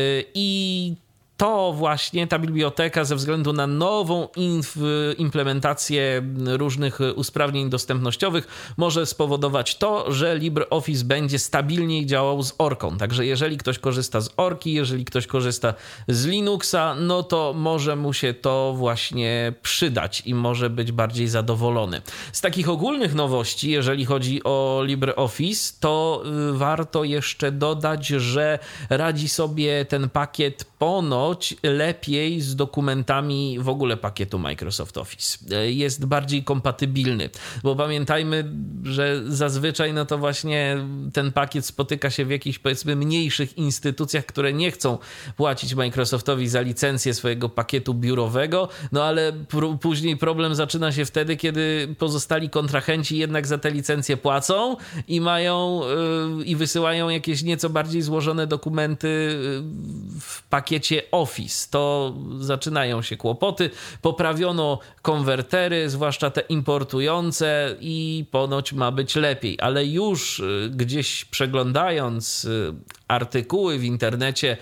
i to właśnie ta biblioteka ze względu na nową inf- implementację różnych usprawnień dostępnościowych może spowodować to, że LibreOffice będzie stabilniej działał z Orką. Także jeżeli ktoś korzysta z Orki, jeżeli ktoś korzysta z Linuxa, no to może mu się to właśnie przydać i może być bardziej zadowolony. Z takich ogólnych nowości, jeżeli chodzi o LibreOffice, to warto jeszcze dodać, że radzi sobie ten pakiet ponoć lepiej z dokumentami w ogóle pakietu Microsoft Office. Jest bardziej kompatybilny, bo pamiętajmy, że zazwyczaj no to właśnie ten pakiet spotyka się w jakichś, powiedzmy, mniejszych instytucjach, które nie chcą płacić Microsoftowi za licencję swojego pakietu biurowego, no ale pr- później problem zaczyna się wtedy, kiedy pozostali kontrahenci jednak za te licencje płacą i mają yy, i wysyłają jakieś nieco bardziej złożone dokumenty yy, w pakiecie Office. To zaczynają się kłopoty. Poprawiono konwertery, zwłaszcza te importujące i ponoć ma być lepiej, ale już gdzieś przeglądając artykuły w internecie,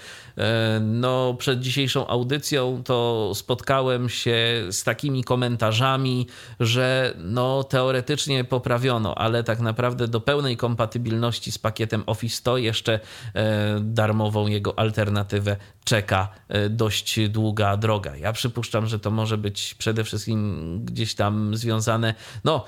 no przed dzisiejszą audycją, to spotkałem się z takimi komentarzami, że no teoretycznie poprawiono, ale tak naprawdę do pełnej kompatybilności z pakietem Office to jeszcze darmową jego alternatywę czeka dość długa droga. Ja przypuszczam, że to może być przede wszystkim gdzieś tam związane, no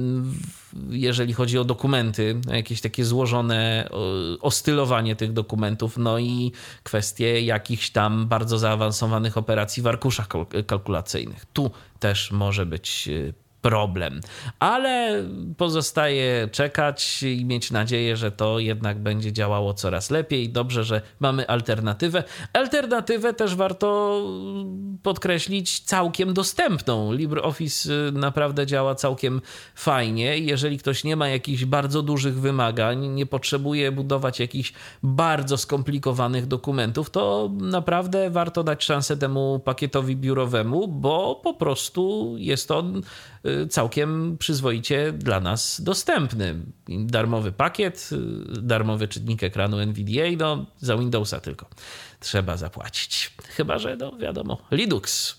jeżeli chodzi o dokumenty, jakieś takie złożone ostylowanie tych dokumentów, no i kwestie jakichś tam bardzo zaawansowanych operacji w arkuszach kalkulacyjnych. Tu też może być problem, ale pozostaje czekać i mieć nadzieję, że to jednak będzie działało coraz lepiej. Dobrze, że mamy alternatywę. Alternatywę też warto podkreślić całkiem dostępną. LibreOffice naprawdę działa całkiem fajnie. Jeżeli ktoś nie ma jakichś bardzo dużych wymagań, nie potrzebuje budować jakichś bardzo skomplikowanych dokumentów, to naprawdę warto dać szansę temu pakietowi biurowemu, bo po prostu jest on całkiem przyzwoicie dla nas dostępny. Darmowy pakiet, darmowy czytnik ekranu N V D A, no za Windowsa tylko trzeba zapłacić. Chyba że, no wiadomo, Linux.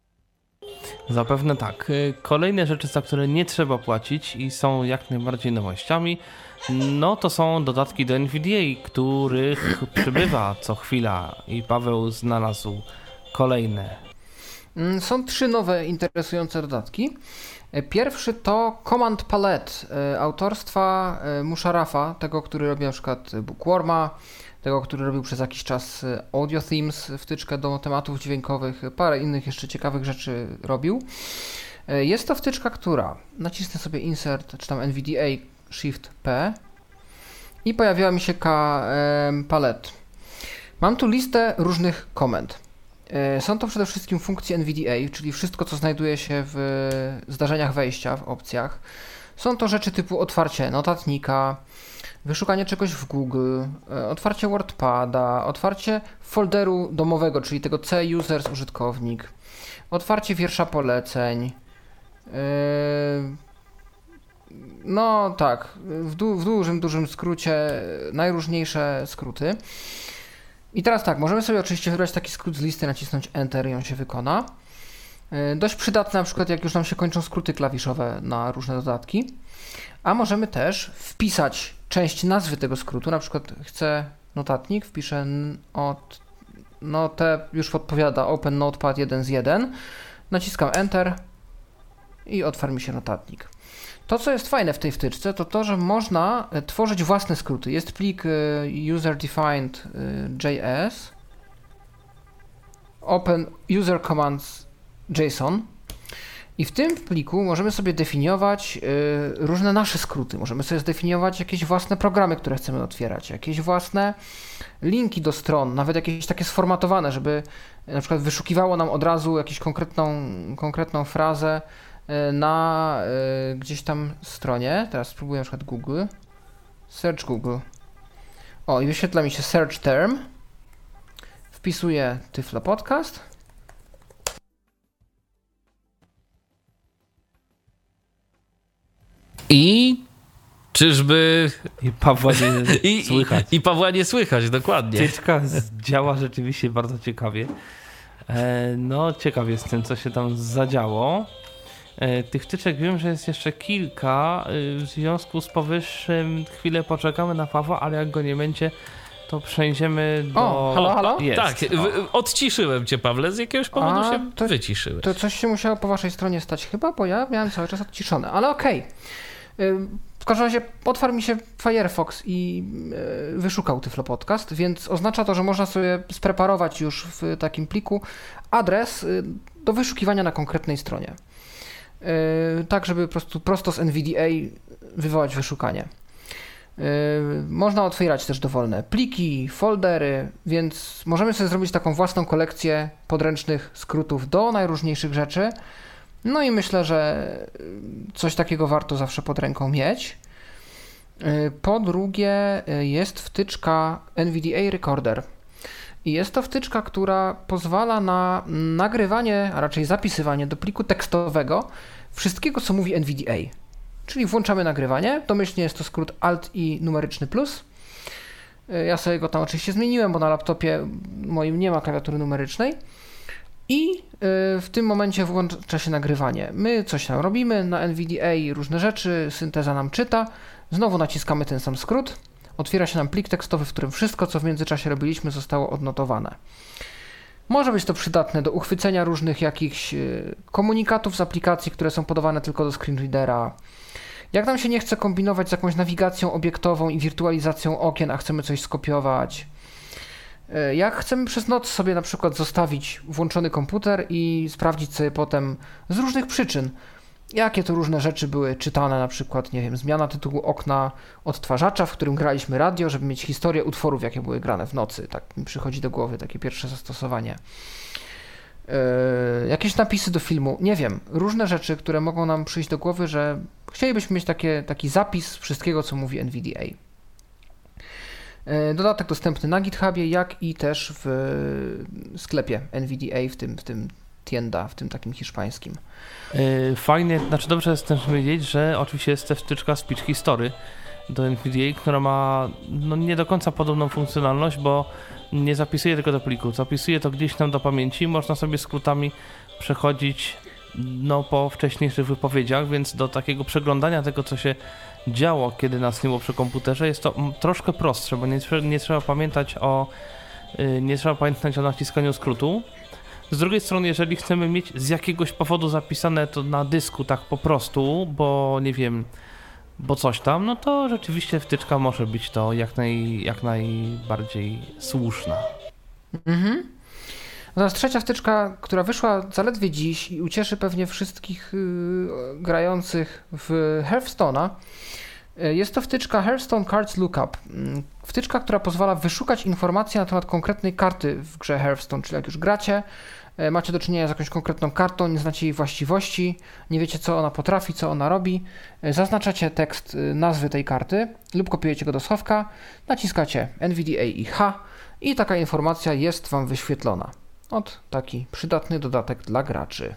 Zapewne tak. Kolejne rzeczy, za które nie trzeba płacić i są jak najbardziej nowościami, no to są dodatki do N V D A, których przybywa co chwila i Paweł znalazł kolejne. Są trzy nowe interesujące dodatki. Pierwszy to Command Palette autorstwa Musharafa, tego, który robi na przykład Bookworma, tego, który robił przez jakiś czas Audio Themes, wtyczkę do tematów dźwiękowych, parę innych jeszcze ciekawych rzeczy robił. Jest to wtyczka, która, nacisnę sobie Insert, czy tam N V D A Shift P i pojawiła mi się ka, e, palette. Mam tu listę różnych komend. E, są to przede wszystkim funkcje N V D A, czyli wszystko, co znajduje się w zdarzeniach wejścia, w opcjach. Są to rzeczy typu otwarcie notatnika, wyszukanie czegoś w Google, e, otwarcie WordPada, otwarcie folderu domowego, czyli tego C users użytkownik, otwarcie wiersza poleceń. E, no tak, w, du- w dużym, dużym skrócie najróżniejsze skróty. I teraz tak, możemy sobie oczywiście wybrać taki skrót z listy, nacisnąć Enter i on się wykona. E, dość przydatne na przykład jak już nam się kończą skróty klawiszowe na różne dodatki. A możemy też wpisać część nazwy tego skrótu, na przykład chcę notatnik, wpiszę n- od, no te już podpowiada Open Notepad jeden z jeden, naciskam Enter i otwarł mi się notatnik. To, co jest fajne w tej wtyczce, to to, że można tworzyć własne skróty. Jest plik user defined J S, Open User Commands JSON. I w tym pliku możemy sobie definiować y, różne nasze skróty. Możemy sobie zdefiniować jakieś własne programy, które chcemy otwierać, jakieś własne linki do stron, nawet jakieś takie sformatowane, żeby na przykład wyszukiwało nam od razu jakąś konkretną, konkretną frazę y, na y, gdzieś tam stronie. Teraz spróbuję na przykład Google. Search Google. O, i wyświetla mi się search term. Wpisuję Tyflo Podcast. I czyżby... I Pawła nie I, słychać. I, I Pawła nie słychać, dokładnie. Wtyczka działa rzeczywiście bardzo ciekawie. E, no, ciekaw jestem, co się tam zadziało. E, tych wtyczek wiem, że jest jeszcze kilka. E, w związku z powyższym chwilę poczekamy na Pawła, ale jak go nie będzie, to przejdziemy do... O, halo, halo? Jest. Tak, w, odciszyłem cię, Pawle, z jakiegoś powodu A, się to- wyciszyłeś. To coś się musiało po waszej stronie stać chyba, bo ja miałem cały czas odciszone, ale okej. Okay. W każdym razie otwarł mi się Firefox i y, wyszukał Tyflo Podcast, więc oznacza to, że można sobie spreparować już w takim pliku adres y, do wyszukiwania na konkretnej stronie. Y, tak, żeby po prostu prosto z N V D A wywołać wyszukanie. Y, Można otwierać też dowolne pliki, foldery, więc możemy sobie zrobić taką własną kolekcję podręcznych skrótów do najróżniejszych rzeczy. No i myślę, że coś takiego warto zawsze pod ręką mieć. Y, Po drugie y, jest wtyczka N V D A Recorder. I jest to wtyczka, która pozwala na nagrywanie, a raczej zapisywanie do pliku tekstowego wszystkiego, co mówi N V D A. Czyli włączamy nagrywanie, domyślnie jest to skrót Alt i numeryczny plus. Ja sobie go tam oczywiście zmieniłem, bo na laptopie moim nie ma klawiatury numerycznej. I w tym momencie włącza się nagrywanie. My coś tam robimy na N V D A, różne rzeczy, synteza nam czyta. Znowu naciskamy ten sam skrót. Otwiera się nam plik tekstowy, w którym wszystko, co w międzyczasie robiliśmy, zostało odnotowane. Może być to przydatne do uchwycenia różnych jakichś komunikatów z aplikacji, które są podawane tylko do screenreadera. Jak nam się nie chce kombinować z jakąś nawigacją obiektową i wirtualizacją okien, a chcemy coś skopiować. Jak chcemy przez noc sobie na przykład zostawić włączony komputer i sprawdzić sobie potem z różnych przyczyn, jakie to różne rzeczy były czytane, na przykład, nie wiem, zmiana tytułu okna odtwarzacza, w którym graliśmy radio, żeby mieć historię utworów, jakie były grane w nocy. Tak mi przychodzi do głowy takie pierwsze zastosowanie. Yy, jakieś napisy do filmu, nie wiem, różne rzeczy, które mogą nam przyjść do głowy, że chcielibyśmy mieć takie, taki zapis wszystkiego, co mówi N V D A. Yy, dodatek dostępny na GitHubie, jak i też w sklepie N V D A, w tym, w tym Tienda, w tym takim hiszpańskim. Yy, fajnie, znaczy dobrze jest też wiedzieć, że oczywiście jest też wtyczka Speech History do N V D A, która ma no, nie do końca podobną funkcjonalność, bo nie zapisuje tego do pliku, zapisuje to gdzieś tam do pamięci, można sobie skrótami przechodzić no, po wcześniejszych wypowiedziach, więc do takiego przeglądania tego, co się działo, kiedy nas nie było przy komputerze, jest to troszkę prostsze, bo nie, nie trzeba pamiętać o yy, nie trzeba pamiętać o naciskaniu skrótu. Z drugiej strony, jeżeli chcemy mieć z jakiegoś powodu zapisane to na dysku tak po prostu, bo nie wiem, bo coś tam, no to rzeczywiście wtyczka może być to jak, naj, jak najbardziej słuszna. Mhm. Natomiast trzecia wtyczka, która wyszła zaledwie dziś i ucieszy pewnie wszystkich yy, grających w Hearthstone'a, Jest to wtyczka Hearthstone Cards Lookup. Wtyczka, która pozwala wyszukać informacje na temat konkretnej karty w grze Hearthstone, czyli jak już gracie, macie do czynienia z jakąś konkretną kartą, nie znacie jej właściwości, nie wiecie co ona potrafi, co ona robi, zaznaczacie tekst nazwy tej karty lub kopiujecie go do schowka, naciskacie N V D A i H i taka informacja jest Wam wyświetlona. Ot, taki przydatny dodatek dla graczy.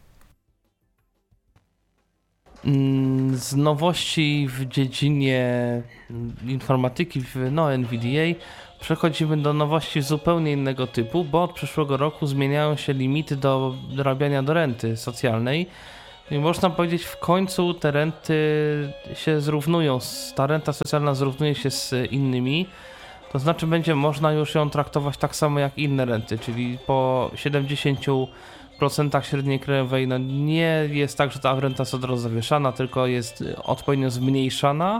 Z nowości w dziedzinie informatyki, no N V D A, przechodzimy do nowości zupełnie innego typu, bo od przyszłego roku zmieniają się limity do dorabiania do renty socjalnej. I można powiedzieć, w końcu te renty się zrównują, ta renta socjalna zrównuje się z innymi. To znaczy będzie można już ją traktować tak samo jak inne renty, czyli po siedemdziesiąt procent średniej krajowej. No nie jest tak, że ta renta jest od razu zawieszana, tylko jest odpowiednio zmniejszana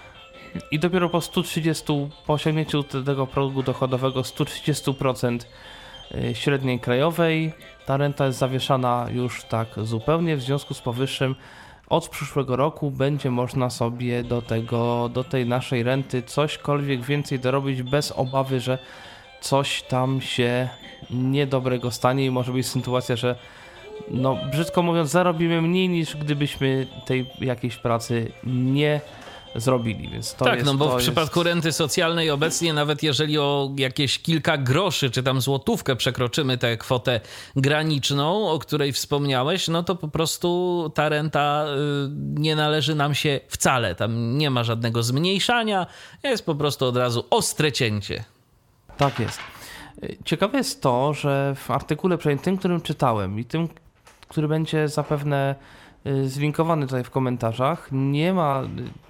i dopiero po stu trzydziestu, po osiągnięciu tego progu dochodowego stu trzydziestu procent średniej krajowej ta renta jest zawieszana już tak zupełnie. W związku z powyższym od przyszłego roku będzie można sobie do tego, do tej naszej renty cośkolwiek więcej dorobić bez obawy, że coś tam się niedobrego stanie i może być sytuacja, że no brzydko mówiąc zarobimy mniej niż gdybyśmy tej jakiejś pracy nie zrobili, więc to tak, jest, no bo to w jest... przypadku renty socjalnej obecnie nawet jeżeli o jakieś kilka groszy, czy tam złotówkę przekroczymy tę kwotę graniczną, o której wspomniałeś, no to po prostu ta renta y, nie należy nam się wcale. Tam nie ma żadnego zmniejszania, jest po prostu od razu ostre cięcie. Tak jest. Ciekawe jest to, że w artykule, przynajmniej tym, którym czytałem i tym, który będzie zapewne zlinkowany tutaj w komentarzach, nie ma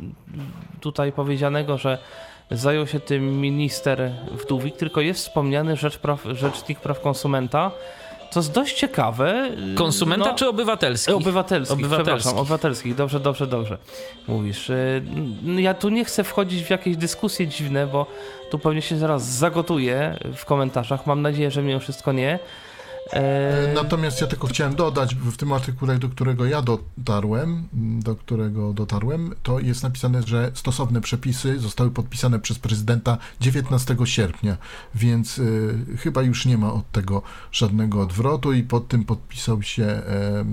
tutaj powiedzianego, że zajął się tym minister Wdówik, tylko jest wspomniany rzecz praw, rzecznik praw konsumenta, co jest dość ciekawe. Konsumenta no, czy obywatelskich? Obywatelskich, obywatelskich. przepraszam, obywatelskich, dobrze, dobrze, dobrze mówisz. Ja tu nie chcę wchodzić w jakieś dyskusje dziwne, bo tu pewnie się zaraz zagotuję w komentarzach, mam nadzieję, że mimo wszystko nie. Natomiast ja tylko chciałem dodać, w tym artykule, do którego ja dotarłem, do którego dotarłem, to jest napisane, że stosowne przepisy zostały podpisane przez prezydenta dziewiętnastego sierpnia, więc y, chyba już nie ma od tego żadnego odwrotu i pod tym podpisał się y,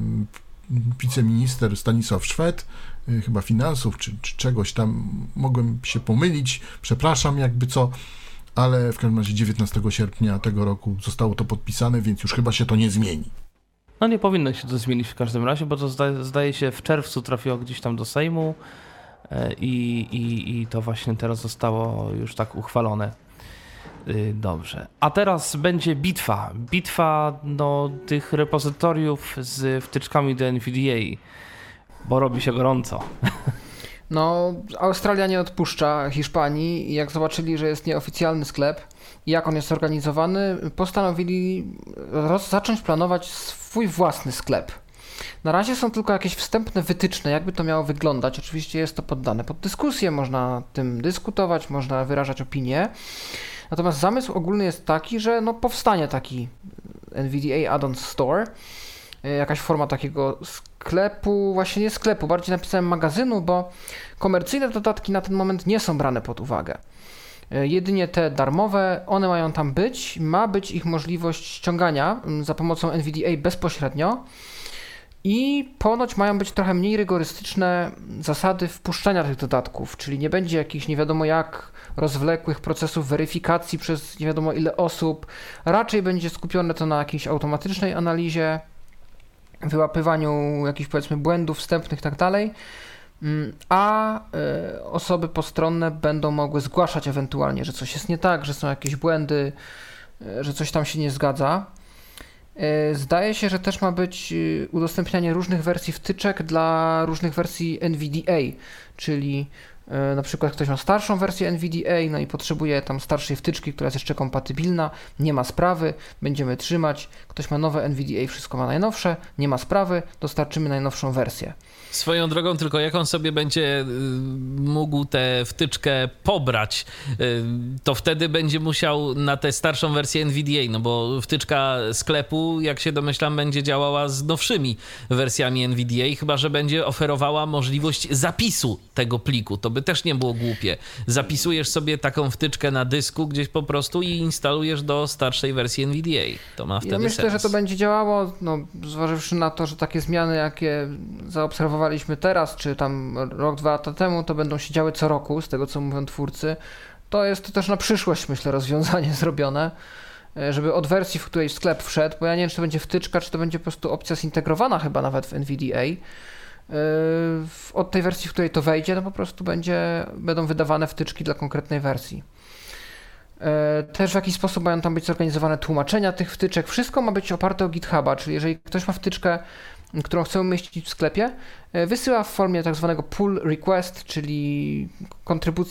wiceminister Stanisław Szwed, y, chyba finansów czy, czy czegoś tam, mogłem się pomylić, przepraszam jakby co, ale w każdym razie dziewiętnastego sierpnia tego roku zostało to podpisane, więc już chyba się to nie zmieni. No nie powinno się to zmienić w każdym razie, bo to zdaje, zdaje się w czerwcu trafiło gdzieś tam do Sejmu i, i, i to właśnie teraz zostało już tak uchwalone. Dobrze. A teraz będzie bitwa. Bitwa no, tych repozytoriów z wtyczkami do N V D A, bo robi się gorąco. No, Australia nie odpuszcza Hiszpanii i jak zobaczyli, że jest nieoficjalny sklep i jak on jest organizowany, postanowili roz- zacząć planować swój własny sklep. Na razie są tylko jakieś wstępne wytyczne, jakby to miało wyglądać. Oczywiście jest to poddane pod dyskusję, można nad tym dyskutować, można wyrażać opinie. Natomiast zamysł ogólny jest taki, że no powstanie taki N V D A Add-on Store, jakaś forma takiego sklepu, właśnie nie sklepu, bardziej napisałem magazynu, bo komercyjne dodatki na ten moment nie są brane pod uwagę. Jedynie te darmowe, one mają tam być, ma być ich możliwość ściągania za pomocą N V D A bezpośrednio i ponoć mają być trochę mniej rygorystyczne zasady wpuszczania tych dodatków, czyli nie będzie jakichś nie wiadomo jak rozwlekłych procesów weryfikacji przez nie wiadomo ile osób, raczej będzie skupione to na jakiejś automatycznej analizie, wyłapywaniu jakichś powiedzmy błędów wstępnych i tak dalej, a y, osoby postronne będą mogły zgłaszać ewentualnie, że coś jest nie tak, że są jakieś błędy, y, że coś tam się nie zgadza. Y, zdaje się, że też ma być y, udostępnianie różnych wersji wtyczek dla różnych wersji N V D A, czyli y, na przykład ktoś ma starszą wersję N V D A, no i potrzebuje tam starszej wtyczki, która jest jeszcze kompatybilna, nie ma sprawy, będziemy trzymać. Ktoś ma nowe N V D A, wszystko ma najnowsze, nie ma sprawy, dostarczymy najnowszą wersję. Swoją drogą, tylko jak on sobie będzie mógł tę wtyczkę pobrać, to wtedy będzie musiał na tę starszą wersję N V D A, no bo wtyczka sklepu, jak się domyślam, będzie działała z nowszymi wersjami N V D A, chyba że będzie oferowała możliwość zapisu tego pliku. To by też nie było głupie. Zapisujesz sobie taką wtyczkę na dysku gdzieś po prostu i instalujesz do starszej wersji N V D A. To ma wtedy Ja myślę, sens. że to będzie działało, no, zważywszy na to, że takie zmiany, jakie zaobserwowaliśmy teraz, czy tam rok, dwa lata temu, to będą się działy co roku, z tego co mówią twórcy. To jest to też na przyszłość, myślę, rozwiązanie zrobione, żeby od wersji, w której sklep wszedł, bo ja nie wiem, czy to będzie wtyczka, czy to będzie po prostu opcja zintegrowana chyba nawet w N V D A. Od tej wersji, w której to wejdzie, to po prostu będzie, będą wydawane wtyczki dla konkretnej wersji. Też w jakiś sposób mają tam być zorganizowane tłumaczenia tych wtyczek. Wszystko ma być oparte o GitHuba, czyli jeżeli ktoś ma wtyczkę, którą chce umieścić w sklepie, wysyła w formie tak zwanego pull request, czyli kontrybucji